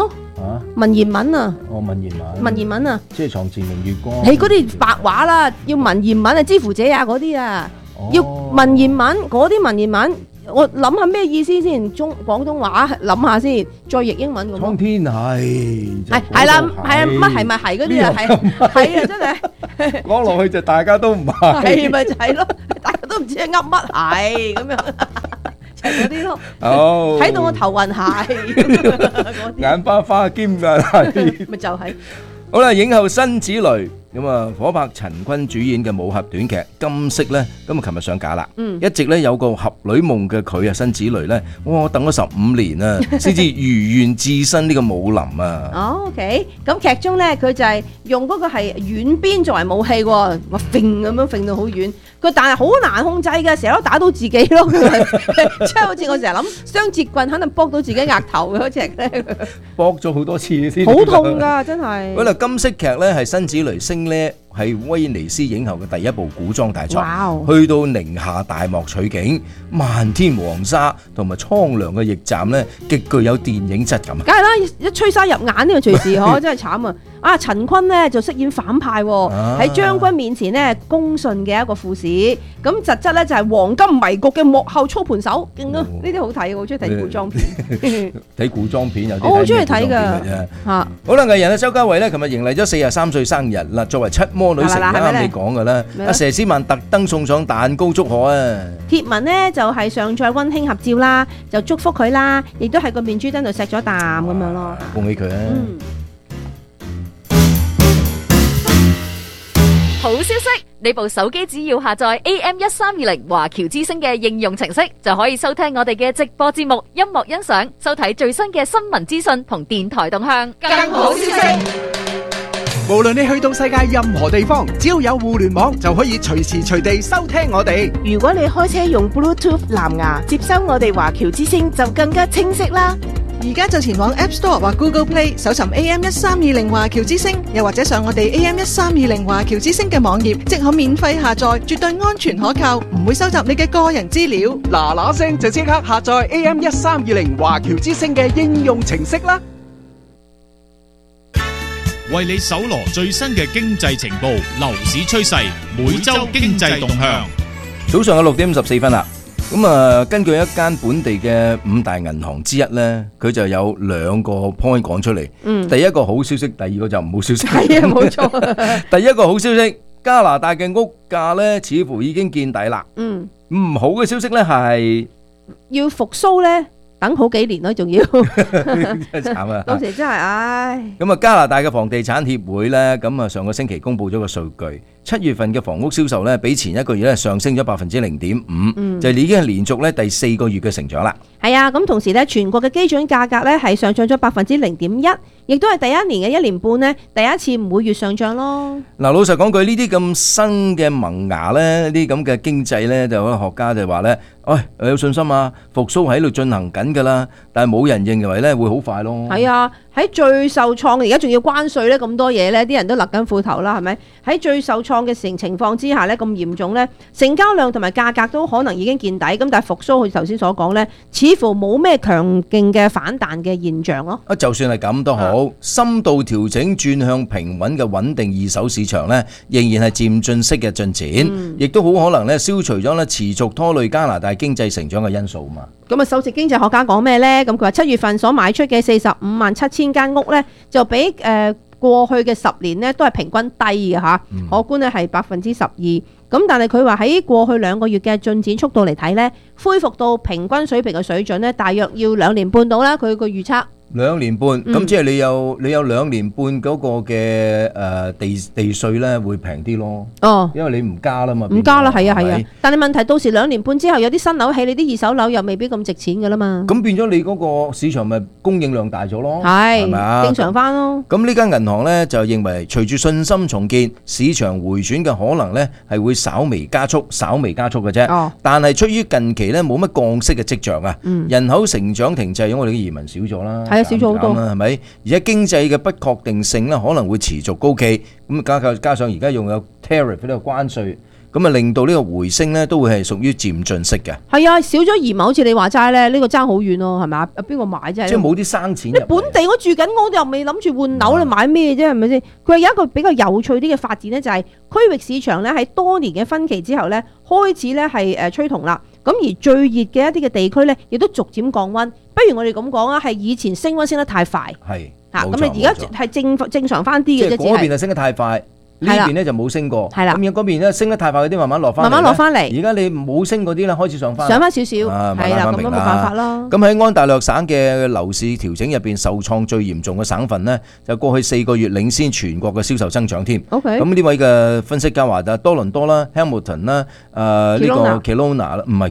啊？ 文言文啊， 哦，文言文， 文言文啊， 即係床前明月光。 你嗰啲白話啦，要文言文啊，之乎者也嗰啲啊， 哦要文言文嗰啲文言文，我諗下咩意思先？中廣東話諗下先，再譯英文咁咯。 蒼天係係係啦，係啊，乜係咪係嗰啲啊？係係啊，真係講落去就大家都唔係， 係咪就係咯？大家都唔知係噏乜係咁樣，就係嗰啲咯。 哦， 睇到我頭暈係嗰啲， 眼花花兼㗎係。 咪就係。 好啦，影后辛芷蕾咁啊，火拍陳坤主演嘅武俠短劇《金色》咧，咁啊，琴日上架啦。 嗯， 一直咧有個俠女夢嘅佢啊，辛芷蕾咧，哇，我等咗十五年啊，先至如願置身呢個武林啊。 哦 ，OK，咁劇中咧佢就係用嗰個係軟鞭作為武器喎，話揈咁樣揈到好遠。佢但係好難控制嘅，成日都打到自己咯。即係好似我成日諗雙節棍肯定搏到自己額頭嘅嗰隻咧， 搏咗好多次先。 好痛㗎，真係。 好啦，金色劇咧係辛芷蕾升呢係威尼斯影后嘅第一部古裝大作，去到寧夏大漠取景，漫天黃沙同埋蒼涼嘅驛站咧，極具有電影質感。 梗係啦，一吹沙入眼呢個隨時嗬，真係慘啊！啊，陳坤呢就飾演反派喎，喺將軍面前呢恭順嘅一個副使，咁實質咧就係黃金迷局嘅幕後操盤手，勁咯！呢啲好睇，我好中意睇古裝片。 睇古裝片有啲， 我好中意睇㗎嚇。好啦，藝人啊，周家偉咧，琴日迎嚟咗四十三歲生日啦。作為七魔女成員，啱你講㗎啦。阿佘詩曼特登送上蛋糕祝賀啊！ 貼文呢就係上載溫馨合照啦，就祝福佢啦，亦都喺個面珠燈度錫咗啖咁樣咯。 恭喜佢啊！ 好消息！你部手機只要下載 A M 一三二零華僑之聲嘅應用程式，就可以收聽我哋嘅直播節目、音樂欣賞、收睇最新嘅新聞資訊同電台動向。更好消息！ 無論你去到世界任何地方，只要有互聯網，就可以隨時隨地收聽我哋。 如果你開車用 Bluetooth 藍牙接收我哋華僑之聲，就更加清晰啦。 而家就前往 App Store 或 Google Play 搜尋 A M 一三二零華僑之聲，又或者上我哋 A M 一三二零華僑之聲嘅網頁，即可免費下載，絕對安全可靠，唔會收集你嘅個人資料。 嗱嗱聲就即刻下載 A M 一三二零華僑之聲嘅應用程式啦！ 為你搜羅最新嘅經濟情報、樓市趨勢、每周經濟動向。 早上嘅六點五十四分啦。咁啊，根據一間本地嘅五大銀行之一咧，佢就有兩個 point 講出嚟。嗯，第一個好消息，第二個就唔好消息。 係啊，冇錯。 第一個好消息，加拿大嘅屋價咧似乎已經見底啦。嗯，唔好嘅消息咧係要復甦咧。等好幾年咯，仲要真係慘啊！ 到時真係唉。 咁啊，加拿大嘅房地產協會咧，咁啊上個星期公布咗個數據，七月份嘅房屋銷售咧，比前一個月咧上升咗百分之零點五，就已經係連續咧第四個月嘅成長啦。 係啊，咁同時咧，全國嘅基準價格咧係上漲咗百分之零點一，亦都係第一年嘅一年半咧第一次每月上漲咯。 嗱，老實講句，呢啲咁新嘅萌芽咧，呢啲咁嘅經濟咧，就有學家就話咧，唉，我有信心啊，復甦喺度進行緊㗎啦，但係冇人認為咧會好快咯。 係啊，喺最受創嘅而家仲要關稅咧咁多嘢咧，啲人都勒緊褲頭啦，係咪？喺最受創嘅情情況之下咧，咁嚴重咧，成交量同埋價格都可能已經見底，咁但係復甦好似頭先所講咧，似乎冇咩強勁嘅反彈嘅現象咯。 啊，就算係咁都好，深度調整轉向平穩嘅穩定二手市場咧，仍然係漸進式嘅進展，亦都好可能咧消除咗咧持續拖累加拿大經濟成長嘅因素嘛。 咁啊，首席經濟學家講咩呢？咁佢話七月份所賣出嘅四十五萬七千間屋呢，就比誒、呃、過去嘅十年呢都係平均低嘅嚇，嗯、可觀呢係百分之十二。咁但係佢話喺過去兩個月嘅進展速度嚟睇呢，恢復到平均水平嘅水準呢，大約要兩年半到啦。佢個預測。 兩年半，咁、嗯、即係你有你有兩年半嗰個嘅誒地地稅咧會平啲咯。哦，因為你唔加啦嘛。 唔加啦，係啊係啊。但係問題到時兩年半之後有啲新樓起，你啲二手樓又未必咁值錢噶啦嘛。 咁變咗你嗰個市場咪供應量大咗咯？ 係， 係咪啊？ 正常翻咯。 咁呢間銀行咧就認為，隨住信心重建，市場回轉嘅可能咧係會稍微加速，稍微加速嘅啫。哦。但係出於近期咧冇乜降息嘅跡象啊，嗯、人口成長停滯，因為我哋嘅移民少咗啦。係啊。少咗好多啦，係咪？而且經濟嘅不確定性咧，可能會持續高企。咁加加加上而家用有 tariff 呢個關稅， 咁啊令到呢個回升咧都會係屬於漸進式嘅。 係啊，少咗移民，好似你話齋咧，呢個爭好遠咯，係咪啊？邊個買啫？ 即係冇啲生錢入嚟。 你本地我住緊，我又未諗住換樓，你買咩啫？係咪先？佢係有一個比較有趣啲嘅發展咧，就係區域市場咧喺多年嘅分歧之後咧，開始咧係誒趨同啦。咁而最熱嘅一啲嘅地區咧，亦都逐漸降溫。不如我哋咁講啊，係以前升溫升得太快， 係嚇咁你而家係正正常翻啲嘅啫。 即係嗰邊係升得太快。呢邊咧就冇升過，咁而嗰邊咧升得太快嗰啲慢慢落翻， 慢慢落翻嚟。 而家你冇升嗰啲咧開始上翻， 上翻少少，係啦，咁都冇辦法咯。 咁喺安大略省嘅樓市調整入邊，受創最嚴重嘅省份呢，就過去四個月領先全國嘅銷售增長添。 OK， 咁呢位嘅分析家話啊，多倫多啦、Hamilton 啦、誒呢個 Kelowna 唔係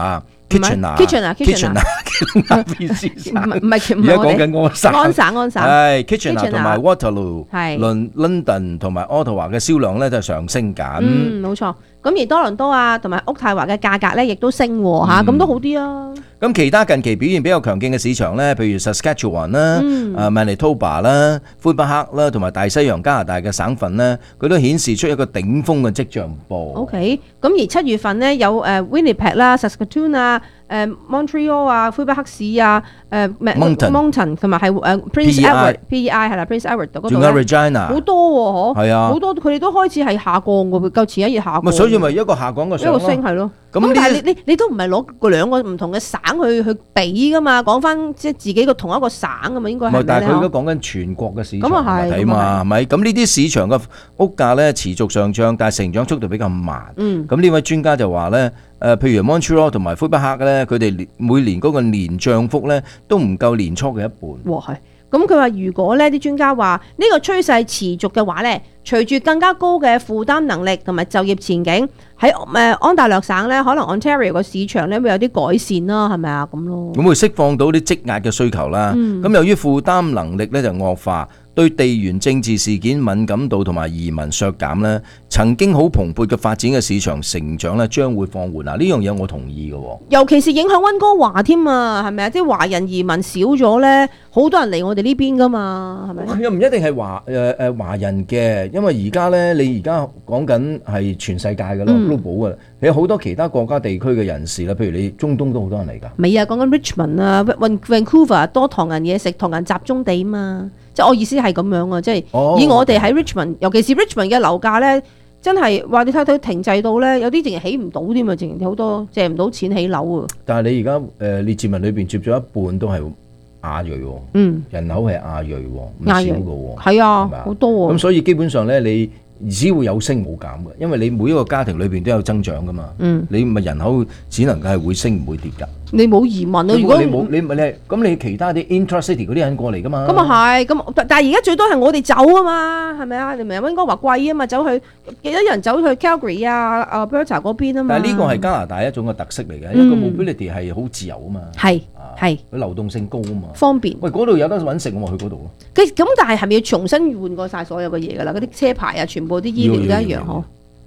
Kelowna。Kitchener，Kitchener，Kitchener，邊先？唔係唔係，而家講緊安省， 安省安省。 係 Kitchener 同埋 Waterloo， 倫 London 同埋 Ottawa 嘅銷量咧就上升緊。 嗯，冇錯。咁而多倫多啊，同埋渥太華嘅價格咧，亦都升喎嚇，咁都好啲啊。 咁其他近期表現比較強勁嘅市場咧，譬如 Saskatchewan 啦、啊 Manitoba 啦、魁北克啦，同埋大西洋加拿大嘅省份咧，佢都顯示出一個頂峰嘅跡象噃。 OK，咁而七月份咧有誒 Winnipeg 啦、Saskatoon 啊、誒 Montreal 啊、魁北克市啊、誒 Moncton 同埋係誒 Prince Edward P E I 係啦 Prince Edward 嗰度咧，好多喎嗬， 係啊， 好多佢哋都開始係下降嘅，夠前一日下降。 所以咪一個下降嘅上咯，一個升係咯。咁但係你你你都唔係攞個兩個唔同嘅省去去比噶嘛？講翻即係自己個同一個省噶嘛，應該係咪咧？ 但係佢而家講緊全國嘅市場睇嘛，係咪？咁呢啲市場嘅屋價咧持續上漲，但係成長速度比較慢。 嗯。 咁呢位專家就話咧，誒，譬如 Montreal 同埋魁北克咧，佢哋每年嗰個年漲幅咧都唔夠年初嘅一半。 哇，係。咁佢話如果呢啲專家話呢個趨勢持續嘅話咧，隨住更加高嘅負擔能力同埋就業前景，喺誒安大略省咧，可能 Ontario 個市場咧會有啲改善啦，係咪啊咁咯？ 咁會釋放到啲積壓嘅需求啦。咁、嗯、由於負擔能力咧就惡化，對地緣政治事件敏感度同埋移民削減咧，曾經好蓬勃嘅發展嘅市場成長咧將會放緩。嗱，呢樣嘢我同意嘅。尤其是影響溫哥華添啊，係咪啊？即係華人移民少咗咧，好多人嚟我哋呢邊噶嘛，係咪？ 又唔一定係華誒誒華人嘅，因為而家咧你而家講緊係全世界嘅咯。都保嘅，有好多其他國家地區嘅人士啦，譬如你中東都好多人嚟㗎。 未啊，講緊 Richmond 啊 ，Vancouver 多唐人嘢食，唐人集中地嘛。即係我意思係咁樣啊，即係、哦、以我哋喺 Richmond，尤其是 Richmond 嘅樓價咧，真係話你睇睇停滯到咧，有啲淨係起唔到添啊，淨係好多借唔到錢起樓啊。但係你而家誒列治文裏邊接咗一半都係亞裔喎，嗯，人口係亞裔喎，唔少㗎喎，係啊，好多喎。咁所以基本上咧，你只會有升冇減嘅，因為你每一個家庭裏邊都有增長噶嘛。嗯，你咪人口只能夠係會升唔會跌㗎。你冇移民啊？如果你冇你咪你咁你其他啲 intra-city 嗰啲人過嚟㗎嘛。咁啊係，咁但係而家最多係我哋走啊嘛，係咪啊？你唔係溫哥華貴啊嘛，走去幾多人走去 Calgary 啊、啊 Alberta 嗰邊啊嘛。但係呢個係加拿大一種嘅特色嚟嘅，一個 mobility 係好自由啊嘛。係係，佢流動性高啊嘛，方便。喂，嗰度有得揾食，我咪去嗰度咯。咁但係係咪要重新換過晒所有嘅嘢㗎啦？嗰啲車牌啊，全部啲醫療都一樣嗬。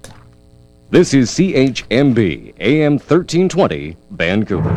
This is C H M B A M thirteen twenty Vancouver。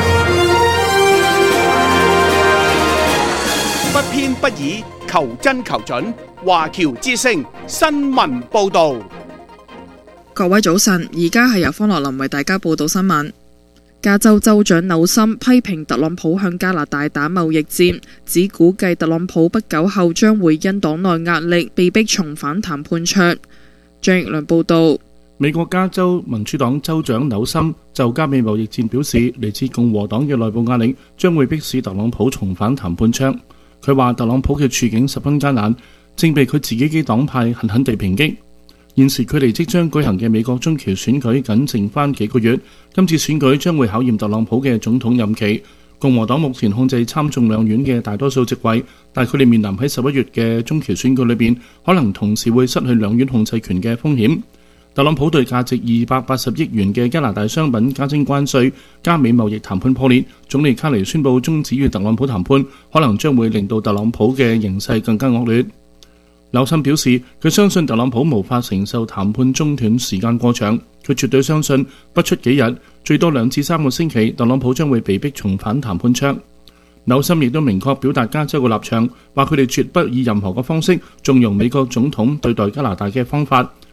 不偏不倚，求真求準。華僑之聲新聞報導。 各位早晨，而家係由方樂林為大家報道新聞。加州州長紐森批評特朗普向加拿大打貿易戰，只估計特朗普不久後將會因黨內壓力被逼重返談判桌。張奕良報道。 美國加州民主黨州長紐森就加美貿易戰表示，嚟自共和黨嘅內部壓力將會迫使特朗普重返談判桌。佢話特朗普嘅處境十分艱難，正被佢自己嘅黨派狠狠地抨擊。現時距離即將舉行嘅美國中期選舉僅剩翻幾個月，今次選舉將會考驗特朗普嘅總統任期。共和黨目前控制參眾兩院嘅大多數席位，但佢哋面臨喺十一月嘅中期選舉裏邊，可能同時會失去兩院控制權嘅風險。特朗普對價值二百八十億元嘅加拿大商品加徵關稅，加美貿易談判破裂，總理卡尼宣布終止與特朗普談判，可能將會令到特朗普嘅形勢更加惡劣。紐森表示，佢相信特朗普無法承受談判中斷時間過長，佢絕對相信不出幾日，最多兩至三個星期，特朗普將會被逼重返談判桌。紐森亦都明確表達加州嘅立場，話佢哋絕不以任何嘅方式縱容美國總統對待加拿大嘅方法。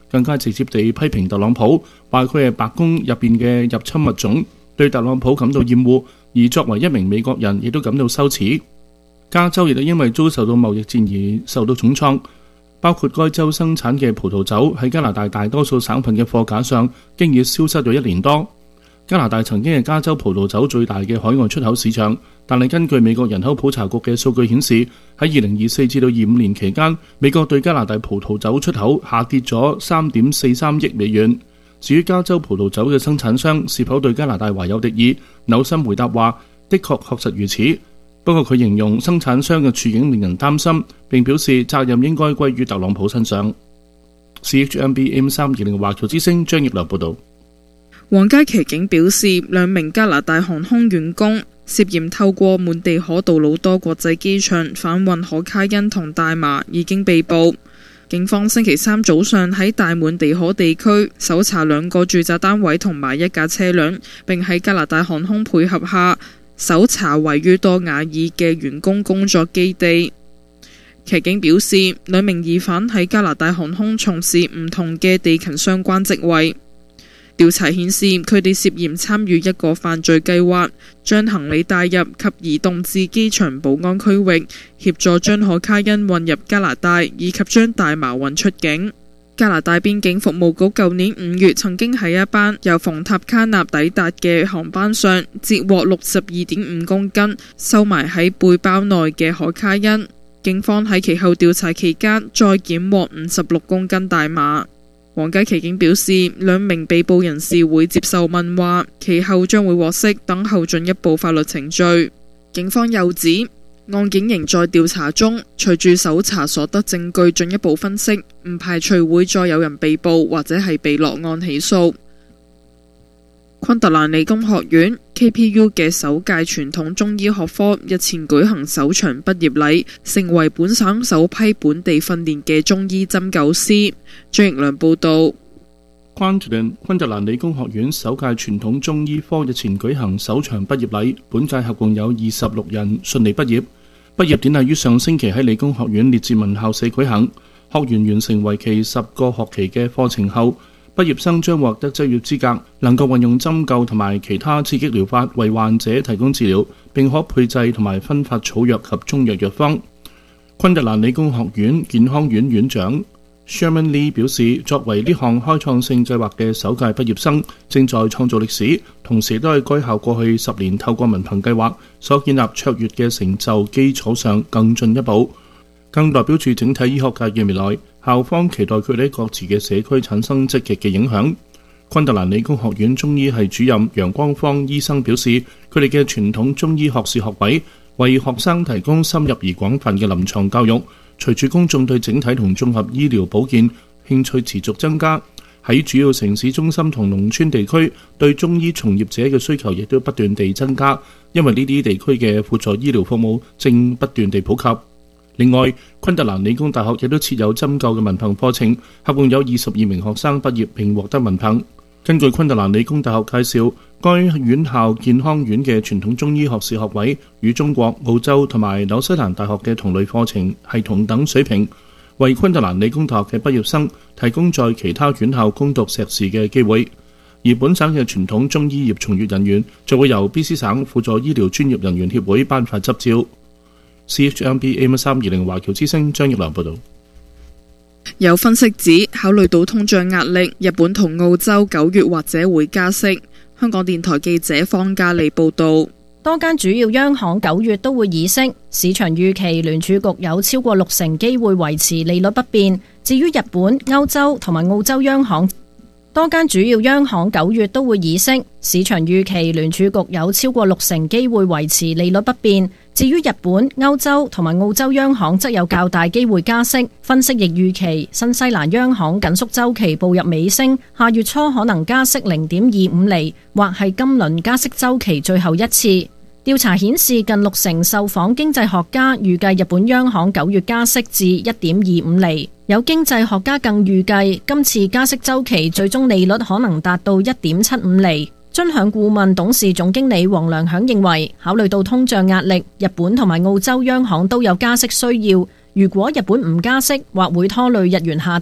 更加直接地批評特朗普，話佢係白宮入邊嘅入侵物種，對特朗普感到厭惡，而作為一名美國人亦都感到羞恥。加州亦都因為遭受到貿易戰而受到重創，包括該州生產嘅葡萄酒喺加拿大大多數省份嘅貨架上經已消失咗一年多。加拿大曾經係加州葡萄酒最大嘅海外出口市場，但係根據美國人口普查局嘅數據顯示，喺二零二四至到二五年期間，美國對加拿大葡萄酒出口下跌咗三點四三億美元。至於加州葡萄酒嘅生產商是否對加拿大懷有敵意，紐森回答話：的確確實如此。不過佢形容生產商嘅處境令人擔心，並表示責任應該歸於特朗普身上。C H M B M 三二零華僑之聲張業良報導。 皇家騎警表示，兩名加拿大航空員工涉嫌透過滿地可杜魯多國際機場販運可卡因同大麻，已經被捕。警方星期三早上喺大滿地可地區搜查兩個住宅單位同埋一架車輛，並喺加拿大航空配合下搜查位於多瓦爾嘅員工工作基地。騎警表示，兩名疑犯喺加拿大航空從事唔同嘅地勤相關職位。調查顯示，佢哋涉嫌參與一個犯罪計劃，將行李帶入及移動至機場保安區域，協助將可卡因運入加拿大，以及將大麻運出境。加拿大邊境服務局舊年五月曾經喺一班由馮塔卡納抵達嘅航班上截獲六十二點五公斤收埋喺背包內嘅可卡因。警方喺其後調查期間再檢獲五十六公斤大麻。皇家騎警表示，兩名被捕人士會接受問話，其後將會獲釋，等候進一步法律程序。警方又指，案件仍在調查中，隨住搜查所得證據進一步分析，唔排除會再有人被捕或者係被落案起訴。昆特蘭理工學院 K P U 嘅首屆傳統中醫學科日前舉行首場畢業禮，成為本省首批本地訓練嘅中醫針灸師。張奕良報道。 昆特蘭理工學院首屆傳統中醫科日前舉行首場畢業禮，本屆合共有二十六人順利畢業。畢業典禮於上星期喺理工學院列治文校舍舉行，學員完成為期十個學期嘅課程後，畢業生將獲得執業資格，能夠運用針灸同埋其他刺激療法為患者提供治療，並可配製同埋分發草藥及中藥藥方。昆特蘭理工學院健康院院長 Sherman Lee 表示，作為呢項開創性計劃嘅首屆畢業生，正在創造歷史，同時都係該校過去十年透過文憑計劃所建立卓越嘅成就基礎上更進一步，更代表住整體醫學界嘅未來。校方期待佢哋喺各自嘅社區產生積極嘅影響。昆特蘭理工學院中醫系主任楊光芳醫生表示，佢哋嘅傳統中醫學士學位為學生提供深入而廣泛嘅臨床教育。隨住公眾對整體同綜合醫療保健興趣持續增加，喺主要城市中心同農村地區對中醫從業者嘅需求亦都不斷地增加，因為呢啲地區嘅輔助醫療服務正不斷地普及。另外，昆特蘭理工大學亦都設有針灸嘅文憑課程，合共有二十二名學生畢業並獲得文憑。根據昆特蘭理工大學介紹，該院校健康院嘅傳統中醫學士學位與中國、澳洲同埋紐西蘭大學嘅同類課程係同等水平，為昆特蘭理工大學嘅畢業生提供在其他院校攻讀碩士嘅機會。而本省嘅傳統中醫業從業人員就會由 B C 省輔助醫療專業人員協會頒發執照。C H M B A M 三二零華僑之聲張奕良報道。 有分析指，考慮到通脹壓力，日本同澳洲九月或者會加息。香港電台記者方嘉利報道。 多間主要央行九月都會議息，市場預期聯儲局有超過六成機會維持利率不變。至於日本、歐洲同埋澳洲央行，多間主要央行九月都會議息，市場預期聯儲局有超過六成機會維持利率不變。至於日本、歐洲同埋澳洲央行則有較大機會加息。分析亦預期新西蘭央行緊縮週期步入尾聲，下月初可能加息零點二五厘，或係今輪加息週期最後一次。調查顯示，近六成受訪經濟學家預計日本央行九月加息至一點二五厘。有經濟學家更預計今次加息週期最終利率可能達到一點七五厘。尊享顧問董事總經理黃良響認為，考慮到通脹壓力，日本同埋澳洲央行都有加息需要。如果日本唔加息，或會拖累日元下跌。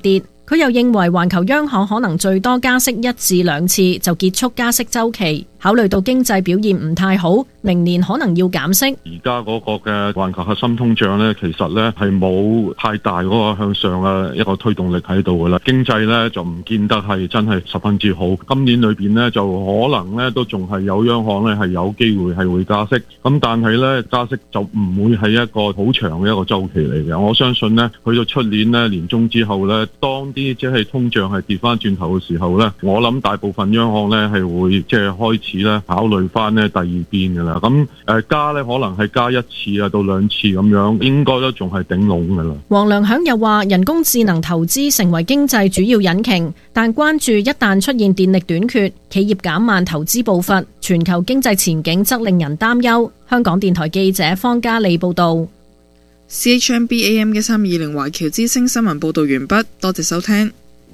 佢又認為環球央行可能最多加息一至兩次就結束加息週期。考慮到經濟表現唔太好，明年可能要減息。 而家嗰個嘅環球核心通脹呢，其實呢係冇太大嗰個向上嘅一個推動力喺度噶啦。經濟呢就唔見得係真係十分之好。今年裏邊呢，就可能呢都仲係有央行呢係有機會係會加息。咁但係呢，加息就唔會係一個好長嘅一個週期嚟嘅。我相信呢，去到出年呢年中之後呢，當啲即係通脹係跌翻轉頭嘅時候呢，我諗大部分央行呢係會即係開始咧考慮翻呢第二邊噶啦。咁誒加呢可能係加一次啊到兩次咁樣，應該都仲係頂籠噶啦。 黃良響又話，人工智能投資成為經濟主要引擎，但關注一旦出現電力短缺，企業減慢投資步伐，全球經濟前景則令人擔憂。香港電台記者方嘉利報道。 C H M B A M 一三二零華僑之聲新聞報道完畢，多謝收聽。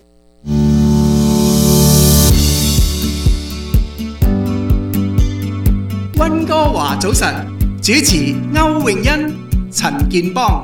溫哥華早晨，主持歐詠欣、陳健邦。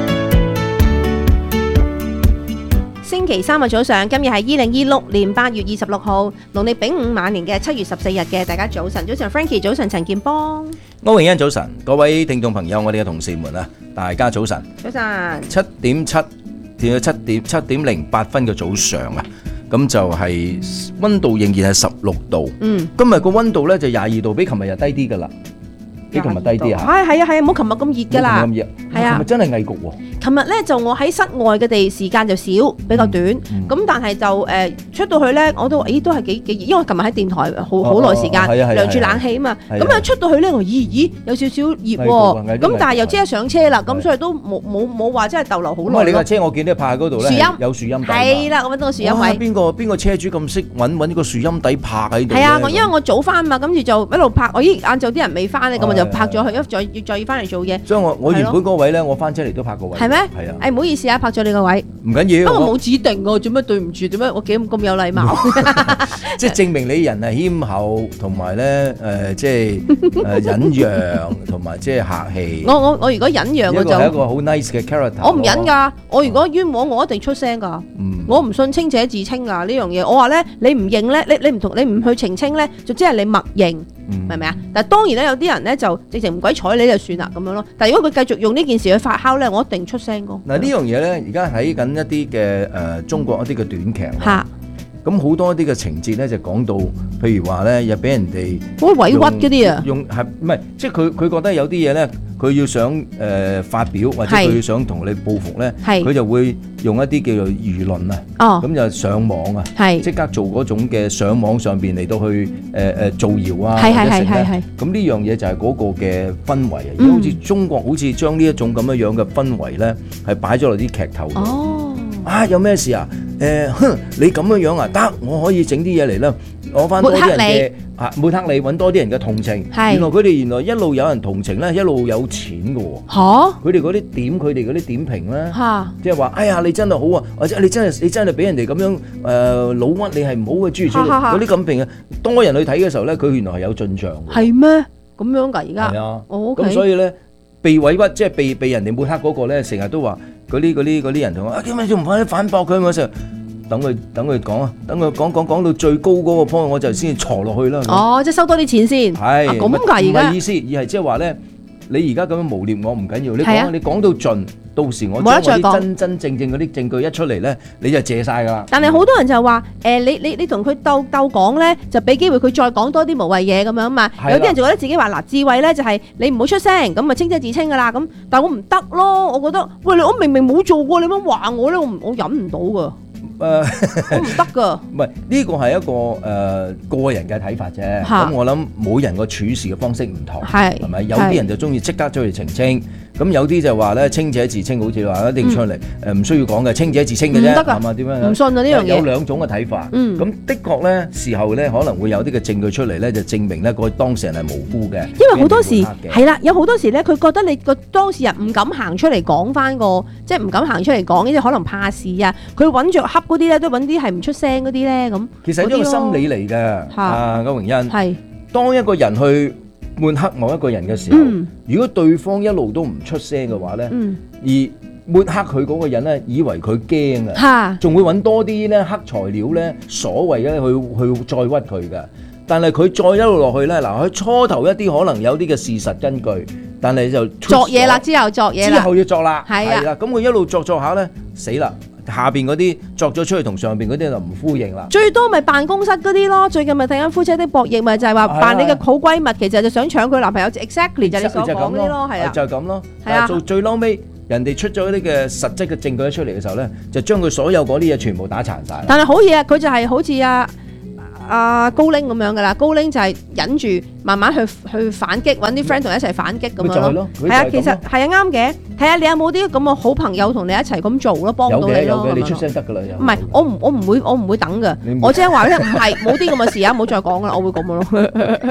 星期三嘅早上，今日係二零二六年八月二十六號，農曆丙午晚年嘅七月十四日嘅，大家早晨，早晨 Frankie， 早晨陳健邦， 歐詠欣早晨，各位聽眾朋友，我哋嘅同事們啊，大家早晨， 早晨， 七點七至到七點七點零八分嘅早上啊，咁就係溫度仍然係十六度， 嗯， 今日個溫度咧就廿二度，比琴日又低啲噶啦。比琴日低啲啊！ 係係啊係啊，冇琴日咁熱㗎啦。 冇咁熱， 係啊， 琴日真係翳焗喎。 琴日咧就我喺室外嘅地時間就少，比較短。咁但係就誒出到去咧，我都咦都係幾幾熱，因為琴日喺電台好好耐時間，涼住冷氣啊嘛。咁啊出到去咧，我咦咦有少少熱喎。咁但係又即刻上車啦，咁所以都冇冇冇話真係逗留好耐。 咁啊，你架車我見到泊喺嗰度咧， 樹蔭有樹蔭底。 係啦，我揾到個樹蔭位。 邊個邊個車主咁識揾揾個樹蔭底泊喺度？ 係啊，我因為我早翻嘛，跟住就一路泊。我咦晏晝啲人未翻咧，咁我就泊咗去，一再要再要翻嚟做嘢。 所以我我原本嗰個位咧，我翻車嚟都泊個位。 係咩？ 係啊。 誒唔好意思啊，泊咗你個位。 唔緊要。 不過冇指定喎，做咩對唔住？點解我幾咁有禮貌？ 即係證明你人係謙厚，同埋咧誒，即係誒忍讓，同埋即係客氣。 我我我如果忍讓我就係一個好 nice 嘅 character。 我唔忍㗎，我如果冤枉我一定出聲㗎。我唔信清者自清㗎呢樣嘢。我話咧，你唔認咧，你你唔同你唔去澄清咧，就即係你默認，係咪啊？但係當然咧，有啲人咧就直情唔鬼睬你就算啦咁樣咯。但係如果佢繼續用呢件事去發酵咧，我一定出聲㗎。 嗱呢樣嘢咧，而家睇緊一啲嘅誒中國一啲嘅短劇。 嚇！ 咁好多啲嘅情節咧，就講到，譬如話咧，又俾人哋好委屈嗰啲啊， 用係唔係？即係佢佢覺得有啲嘢咧，佢要想誒、呃、發表，或者佢想同你報復咧，佢就會用一啲叫做輿論啊，咁、哦、就上網啊，即刻做嗰種嘅上網上邊嚟到去誒誒、呃、造謠啊，或者成咧。咁呢樣嘢就係嗰個嘅氛圍啊，而家好似中國好似將呢一種咁樣樣嘅氛圍咧，係擺咗落啲劇頭度。哦啊！有咩事啊？誒、呃，哼！你咁樣樣啊，得我可以整啲嘢嚟啦，攞翻多啲人嘅啊，抹黑你，揾多啲人嘅同情。原來佢哋原來一路有人同情咧，一路有錢嘅喎。嚇！佢哋嗰啲點，佢哋嗰啲點評咧，即係話：哎呀，你真係好啊，或者你真係你真係俾人哋咁樣誒、呃、老屈，你係唔好嘅諸如此類。嗰啲咁評啊，多人去睇嘅時候咧，佢原來係有進帳嘅。係咩？咁樣㗎？而家係啊。哦，咁所以咧。被委屈即係被被人哋抹黑嗰個咧，成日都話嗰啲嗰啲嗰啲人同我啊，點解仲唔快啲反駁佢？我成日等佢等佢講啊，等佢講講講到最高嗰個 point，我就先坐落去啦。哦，即係收多啲錢先。係咁㗎，而家唔係意思，而係即係話咧，你而家咁樣誣蔑我唔緊要，你講你講到盡。到時我將我啲真真正正嗰啲證據一出嚟咧，你就謝晒㗎啦。但係好多人就話：誒、呃，你你你同佢鬥鬥講咧，就俾機會佢再講多啲無謂嘢咁樣嘛。有啲人就覺得自己話嗱，智慧咧就係你唔好出聲，咁咪清者自清㗎啦。咁但係我唔得咯，我覺得喂，你我明明冇做過，你乜話我咧？我我忍唔到㗎。誒，我唔得㗎。唔係呢個係一個誒、呃、個人嘅睇法啫。咁我諗每人個處事嘅方式唔同，係係咪？有啲人就中意即刻出嚟澄清。咁有啲就話咧，清者自清，好似話一定出嚟，誒、嗯、唔需要講嘅，清者自清嘅啫，係嘛？點樣？唔信啊呢樣嘢。有兩種嘅睇法。嗯。咁的確咧，事後咧可能會有啲嘅證據出嚟咧，就證明咧個當事人係無辜嘅。因為好多時係啦，有好多時咧，佢覺得你個當事人唔敢行出嚟講翻個，即係唔敢行出嚟講，即係可能怕事啊。佢揾著恰嗰啲咧，都揾啲係唔出聲嗰啲咧咁。其實係一個心理嚟嘅，啊，歐詠欣。係。當一個人去抹黑某一個人嘅時候，嗯、如果對方一路都唔出聲嘅話咧，嗯、而抹黑佢嗰個人咧，以為佢驚嚇啊，仲會揾多啲咧黑材料咧，所謂咧去去再屈佢㗎。但係佢再一路落去咧，嗱佢初頭一啲可能有啲嘅事實根據，但係就作嘢啦，之後作嘢啦， 之後要作啦， 係啊啦，咁佢一路作作下咧，死啦！下邊嗰啲作咗出去同上邊嗰啲就唔呼應啦。 最多咪辦公室嗰啲咯，最近咪睇緊夫妻的博弈，咪就係話扮你嘅好閨蜜，其實就想搶佢男朋友 ，exactly 就係你所講嗰啲咯，係啊， 就係咁咯， 係啊， 做最嬲尾。人哋出咗啲嘅實質嘅證據出嚟嘅時候咧，就將佢所有嗰啲嘢全部打殘晒。 但係好嘢啊，佢就係好似啊啊高拎咁樣噶啦，高拎就係忍住慢慢去去反擊，揾啲 friend 同一齊反擊咁樣咯。係啊，其實係啊啱嘅，睇下你有冇啲咁嘅好朋友同你一齊咁做咯，幫到你咯。 有嘅，有嘅，你出聲得㗎啦。 唔係，我唔我唔會我唔會等㗎，我即係話咧唔係冇啲咁嘅事啊，唔好再講啦，我會咁樣咯。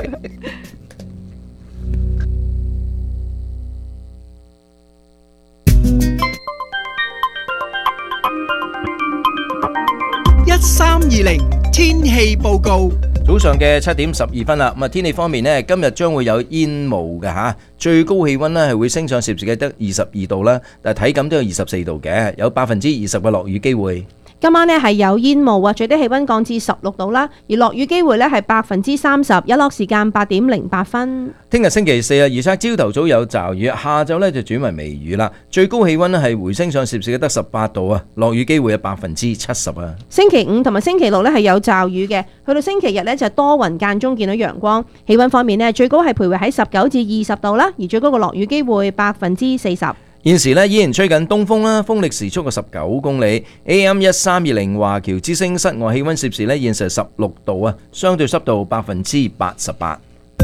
一三二零天氣報告， 早上嘅七點十二分啦。咁啊，天氣方面呢，今日將會有煙霧嘅吓，最高氣溫呢係會升上攝氏嘅得二十二度啦，但係體感都有二十四度嘅，有百分之二十嘅落雨機會。 今晚呢係有煙霧啊，最低氣溫降至十六度啦，而落雨機會呢係百分之三十，日落時間八點零八分。 聽日星期四啊，預測朝頭早有驟雨，下晝呢就轉為微雨啦。最高氣溫呢係回升上攝氏嘅得十八度啊，落雨機會有百分之七十啊。 星期五同埋星期六呢係有驟雨嘅，去到星期日呢就多雲間中見到陽光。氣溫方面呢，最高係徘徊喺十九至二十度啦，而最高嘅落雨機會百分之四十。 現時咧依然吹緊東風啦，風力時速嘅十九公里。A M 一三二零華僑之聲室外氣溫攝氏咧現時十六度啊，相對濕度百分之八十八。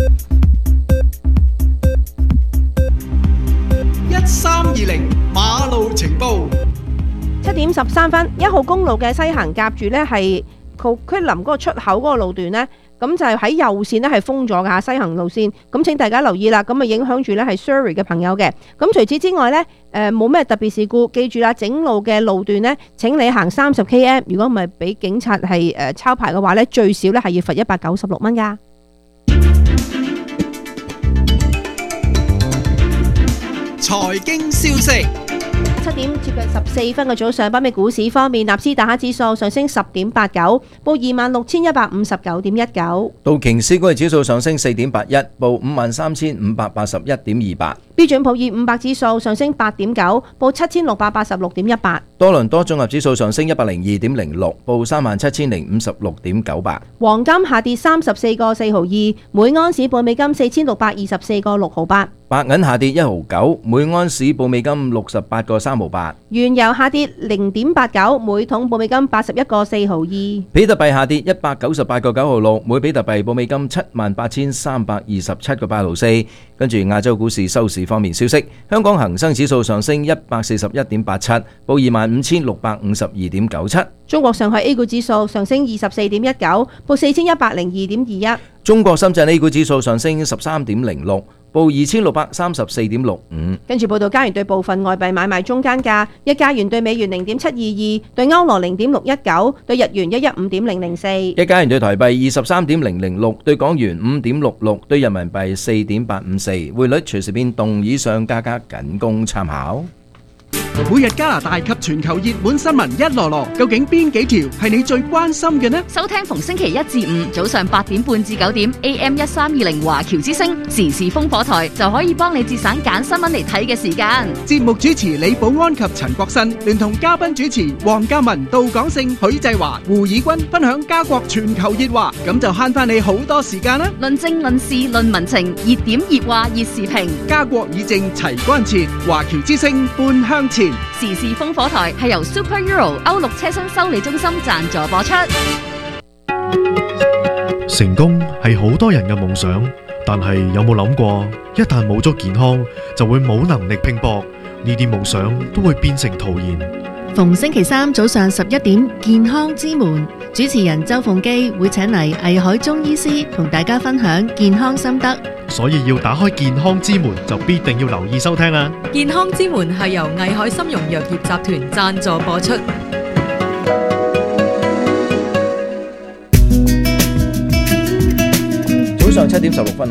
一三二零馬路情報， 七點十三分，一號公路嘅西行夾住呢係 Coquitlam 嗰個出口嗰個路段呢。咁就係喺右線呢係封咗㗎，西行路線。咁請大家留意啦，咁啊影響住呢係 Surrey 嘅朋友嘅。咁除此之外呢，誒冇咩特別事故，記住啦，整路嘅路段呢，請你行三十 km。如果唔係俾警察係誒抄牌嘅話呢，最少呢係要罰一百九十六蚊㗎。 財經消息。 七點接近十四分嘅早上，北美股市方面，納斯達克指數上升十點八九，報二萬六千一百五十九點一九。 道瓊斯工業指數上升四點八一，報五萬三千五百八十一點二八。 標準普爾五百指數上升八點九，報七千六百八十六點一八。 多倫多綜合指數上升一百零二點零六，報三萬七千零五十六點九八。 黃金下跌三十四個四毫二，每安士報美金四千六百二十四個六毫八。 白銀下跌一毫九，每安士報美金六十八個三毫八。 原油下跌零點八九，每桶報美金八十一個四毫二。 比特幣下跌一百九十八個九毫六，每比特幣報美金七萬八千三百二十七個八毫四。跟住亞洲股市收市方面消息，香港恒生指數上升一百四十一點八七，報二萬五千六百五十二點九七。 中國上海 A 股指數上升二十四點一九，報四千一百零二點二一。 中國深圳 A 股指數上升十三點零六，報二千六百三十四點六五。 跟住報道加元對部分外幣買賣中間價：一加元對美元零點七二二，對歐羅零點六一九，對日元一一五點零零四。 一加元對台幣二十三點零零六，對港元五點六六，對人民幣四點八五四。匯率隨時變動，以上價格僅供參考。 每日加拿大及全球熱門新聞一籮籮，究竟邊幾條係你最關心嘅呢？ 收聽逢星期一至五早上八點半至九點 A M 一三二零華僑之聲時事風火台，就可以幫你節省揀新聞嚟睇嘅時間。 節目主持李寶安及陳國新，聯同嘉賓主持黃嘉文、杜廣勝、許濟華、胡以軍，分享加國全球熱話，咁就慳翻你好多時間啦！ 論政論事論民情，熱點熱話熱時評， 加國議政齊關切，華僑之聲半向前。 時事風火台係由 Super Euro 歐陸車身修理中心贊助播出。 成功係好多人嘅夢想，但係有冇諗過，一旦冇咗健康，就會冇能力拼搏，呢啲夢想都會變成徒然。 逢星期三早上十一點，健康之門主持人周鳳基會請嚟藝海中醫師同大家分享健康心得。 所以要打開健康之門，就必定要留意收聽啦。 健康之門係由藝海參茸藥業集團贊助播出。 早上七點十六分啦。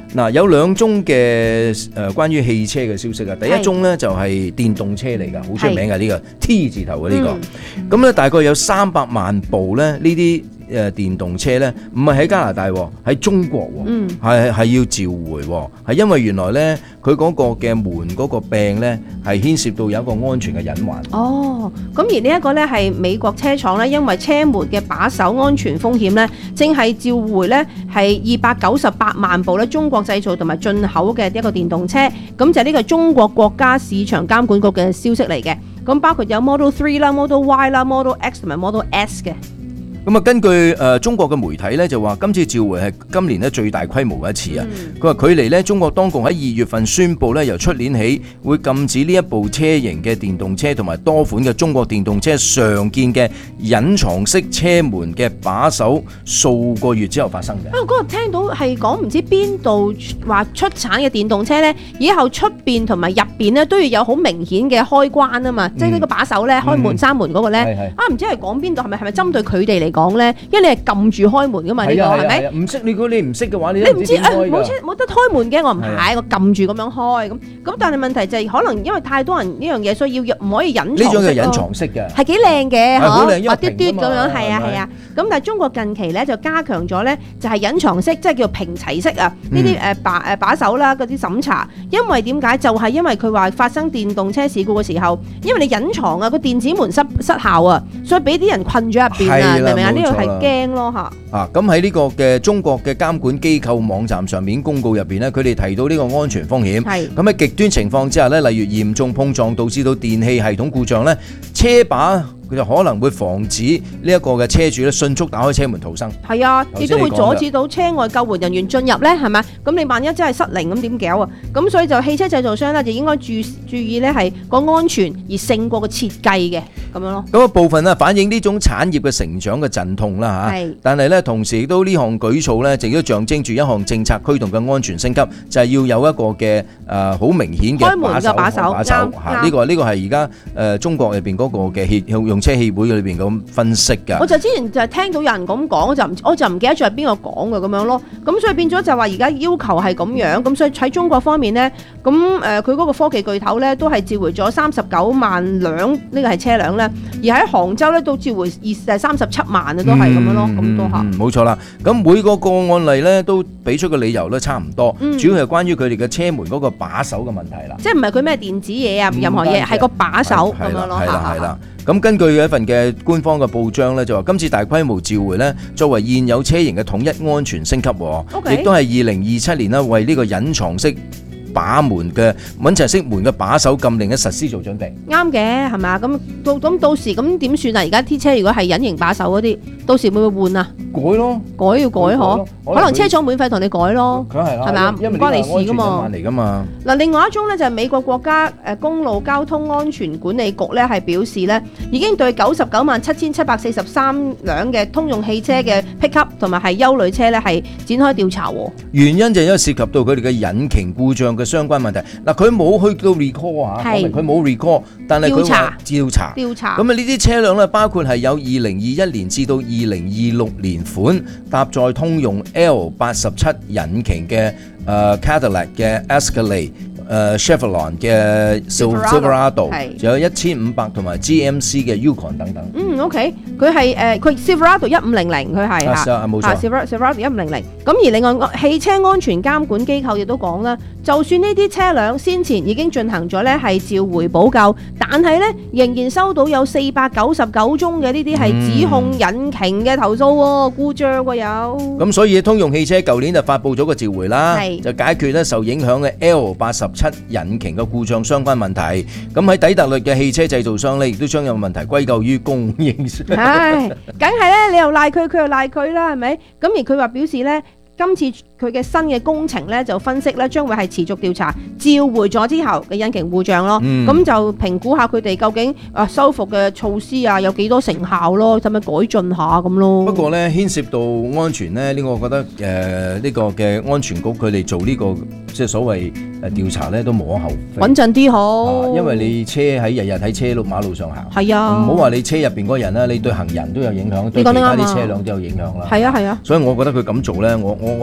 嗱，有兩宗嘅誒關於汽車嘅消息啊。第一宗咧就係電動車嚟㗎，好出名嘅呢個 T 字頭嘅呢個。咁咧大概有三百萬部咧呢啲誒電動車咧，唔係喺加拿大喎，喺中國喎，係係要召回喎，係因為原來咧佢嗰個嘅門嗰個柄咧係牽涉到有一個安全嘅隱患。 哦，咁而呢一個咧係美國車廠咧，因為車門嘅把手安全風險咧，正係召回咧係二百九十八萬部咧中國製造同埋進口嘅一個電動車，咁就係呢個中國國家市場監管局嘅消息嚟嘅。咁包括有 Model Three 啦、Model Y 啦、Model X 同埋 Model S 嘅。 咁啊，根據誒中國嘅媒體咧就話，今次召回係今年咧最大規模嘅一次啊。佢話距離咧中國當局喺二月份宣布咧，由出年起會禁止呢一部車型嘅電動車同埋多款嘅中國電動車常見嘅隱藏式車門嘅把手數個月之後發生嘅。 啊，嗰日聽到係講唔知邊度話出產嘅電動車咧，以後出邊同埋入邊咧都要有好明顯嘅開關啊嘛，嗯、即係呢個把手咧開門閂門嗰個咧，嗯、啊唔知係講邊度，係咪係咪針對佢哋嚟講咧？因為你係撳住開門噶嘛，呢個係咪？ 唔識你，如果你唔識嘅話，你你唔知誒冇車冇得開門嘅，我唔係，我撳住咁樣開咁咁，但係問題就係可能因為太多人呢樣嘢，所以要唔可以隱藏式。 呢種係隱藏式嘅， 係幾靚嘅， 好靚， 滑嘟嘟咁樣，係啊係啊。咁但係中國近期咧就加強咗咧，就係隱藏式，即係叫平齊式啊。呢啲誒把誒把手啦，嗰啲審查，因為點解？就係因為佢話發生電動車事故嘅時候，因為你隱藏啊，個電子門失失效啊，所以俾啲人困咗入邊啊，明唔明啊？呢個係驚咯嚇。 啊，咁喺呢個嘅中國嘅監管機構網站上面公告入邊咧，佢哋提到呢個安全風險。係。咁喺極端情況之下咧，例如嚴重碰撞導致到電氣系統故障咧，車把佢就可能會防止呢一個嘅車主咧迅速打開車門逃生。係啊，亦都會阻止到車外救援人員進入咧，係咪？咁你萬一真係失靈咁點搞啊？咁所以就汽車製造商咧就應該注注意咧係個安全而勝過個設計嘅咁樣咯。 咁啊部分啊反映呢種產業嘅成長嘅陣痛啦嚇。係。但係咧同時亦都呢項舉措咧，亦都象徵住一項政策驅動嘅安全升級，就係要有一個嘅誒好明顯嘅開門嘅把手。 把手嚇，呢個呢個係而家誒中國入邊嗰個嘅汽用車協會裏邊咁分析㗎。 我就之前就係聽到有人咁講，我就唔我就唔記得咗係邊個講嘅咁樣咯。咁所以變咗就話而家要求係咁樣，咁所以喺中國方面咧，咁誒佢嗰個科技巨頭咧都係召回咗三十九萬輛呢個係車輛咧，而喺杭州咧都召回二誒三十七萬啊，都係咁樣咯，咁多嚇。 冇錯啦，咁每個個案例咧都俾出個理由咧差唔多， 嗯、 主要係關於佢哋嘅車門嗰個把手嘅問題啦。 即係唔係佢咩電子嘢啊，任何嘢係個把手咁樣咯。 係啦係啦。咁根據一份嘅官方嘅報章咧，就話今次大規模召回咧，作為現有車型嘅統一安全升級，亦都係二零二七年啦，為呢個隱藏式把門嘅隱藏式門嘅把手禁令嘅實施做準備。 啱嘅係咪啊？咁到咁到時咁點算啊？而家啲車如果係隱形把手嗰啲，到時會唔會換啊？ 改咯， 改要改嗬，可能車廠免費同你改咯，係咪啊？唔關你事噶嘛。 嚟噶嘛。嗱， 另外一宗咧就係美國國家誒公路交通安全管理局咧係表示咧，已經對九十九萬七千七百四十三輛嘅通用汽車嘅 pickup 同埋係休旅車咧係展開調查。 原因就係因為涉及到佢哋嘅引擎故障嘅相關問題。嗱，佢冇去到 recall 啊，佢冇 recall， 但係佢話調查。調查。咁啊，呢啲車輛咧，包括係有二零二一年至到二零二六年款搭載通用 L 八十七引擎嘅誒 Cadillac 嘅 Escalade。誒 Chevrolet 嘅 Silverado， 仲有一千五百同埋 G M C 嘅 Yukon 等等。 嗯 ，OK，佢係誒佢 Silverado 一五零零，佢係嚇， 冇錯。 Silverado 一五零零。咁而另外汽車安全監管機構亦都講啦，就算呢啲車輛先前已經進行咗咧係召回補救，但係咧仍然收到有四百九十九宗嘅呢啲係指控引擎嘅投訴喎，故障喎有。 咁所以通用汽車舊年就發布咗個召回啦，就解決咧受影響嘅 L 八十七引擎嘅故障相關問題，咁喺底特律嘅汽車製造商咧，亦都將有問題歸咎於供應商。 唉，梗係咧，你又賴佢，佢又賴佢啦，係咪？咁而佢話表示咧，今次佢嘅新嘅工程咧，就分析咧，將會係持續調查召回咗之後嘅引擎故障咯。咁、嗯、就評估下佢哋究竟啊修復嘅措施啊有幾多成效咯，使唔使改進下咁咯？ 不過咧牽涉到安全咧，呢、呢個我覺得誒呢、呃呢個嘅安全局佢哋做呢、呢個即係所謂誒調查咧都無可厚非， 穩陣啲好、啊。 因為你車喺日日喺車路馬路上行， 係啊， 唔好話你車入邊嗰人啦，你對行人都有影響，對其他啲車輛都有影響啦。 係啊係啊。 所以我覺得佢咁做咧，我我我覺得我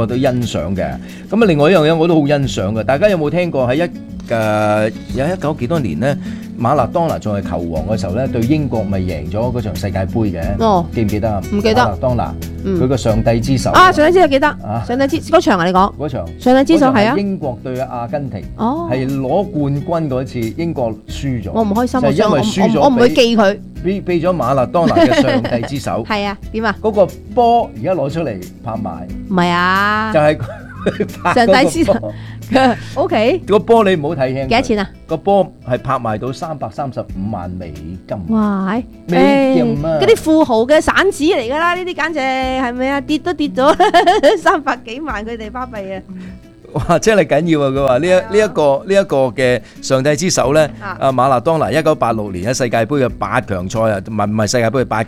都欣賞嘅。咁啊，另外一樣嘢我都好欣賞嘅，大家有冇聽過喺一誒有一九幾多年咧，馬勒當拿仲係球王嘅時候咧，對英國咪贏咗嗰場世界盃嘅？ 哦， 記唔記得啊？ 唔記得。 馬勒當拿嗯佢個上帝之手啊，上帝之手記得。 啊上帝之嗰場啊，你講嗰場上帝之手係啊。 英國對阿根廷， 哦， 係攞冠軍嗰次，英國輸咗。 我唔開心， 就係因為輸咗， 我唔會記佢。 俾俾咗馬勒當拿嘅上帝之手。 係啊，點啊？ 嗰個波而家攞出嚟拍賣。 唔係啊。 就係上帝之手。O K。 個波你唔好睇輕。 幾多錢啊？ 個波係拍賣到三百三十五萬美金。 哇！ 美金啊！ 嗰啲富豪嘅散紙嚟㗎啦，呢啲簡直係咪啊？跌都跌咗三百幾萬，佢哋巴閉啊！ 哇！真係緊要啊！佢話呢一呢一個呢一個嘅上帝之手咧，阿馬勒當拿一九八六年喺世界盃嘅八強賽啊，唔係唔係世界盃嘅八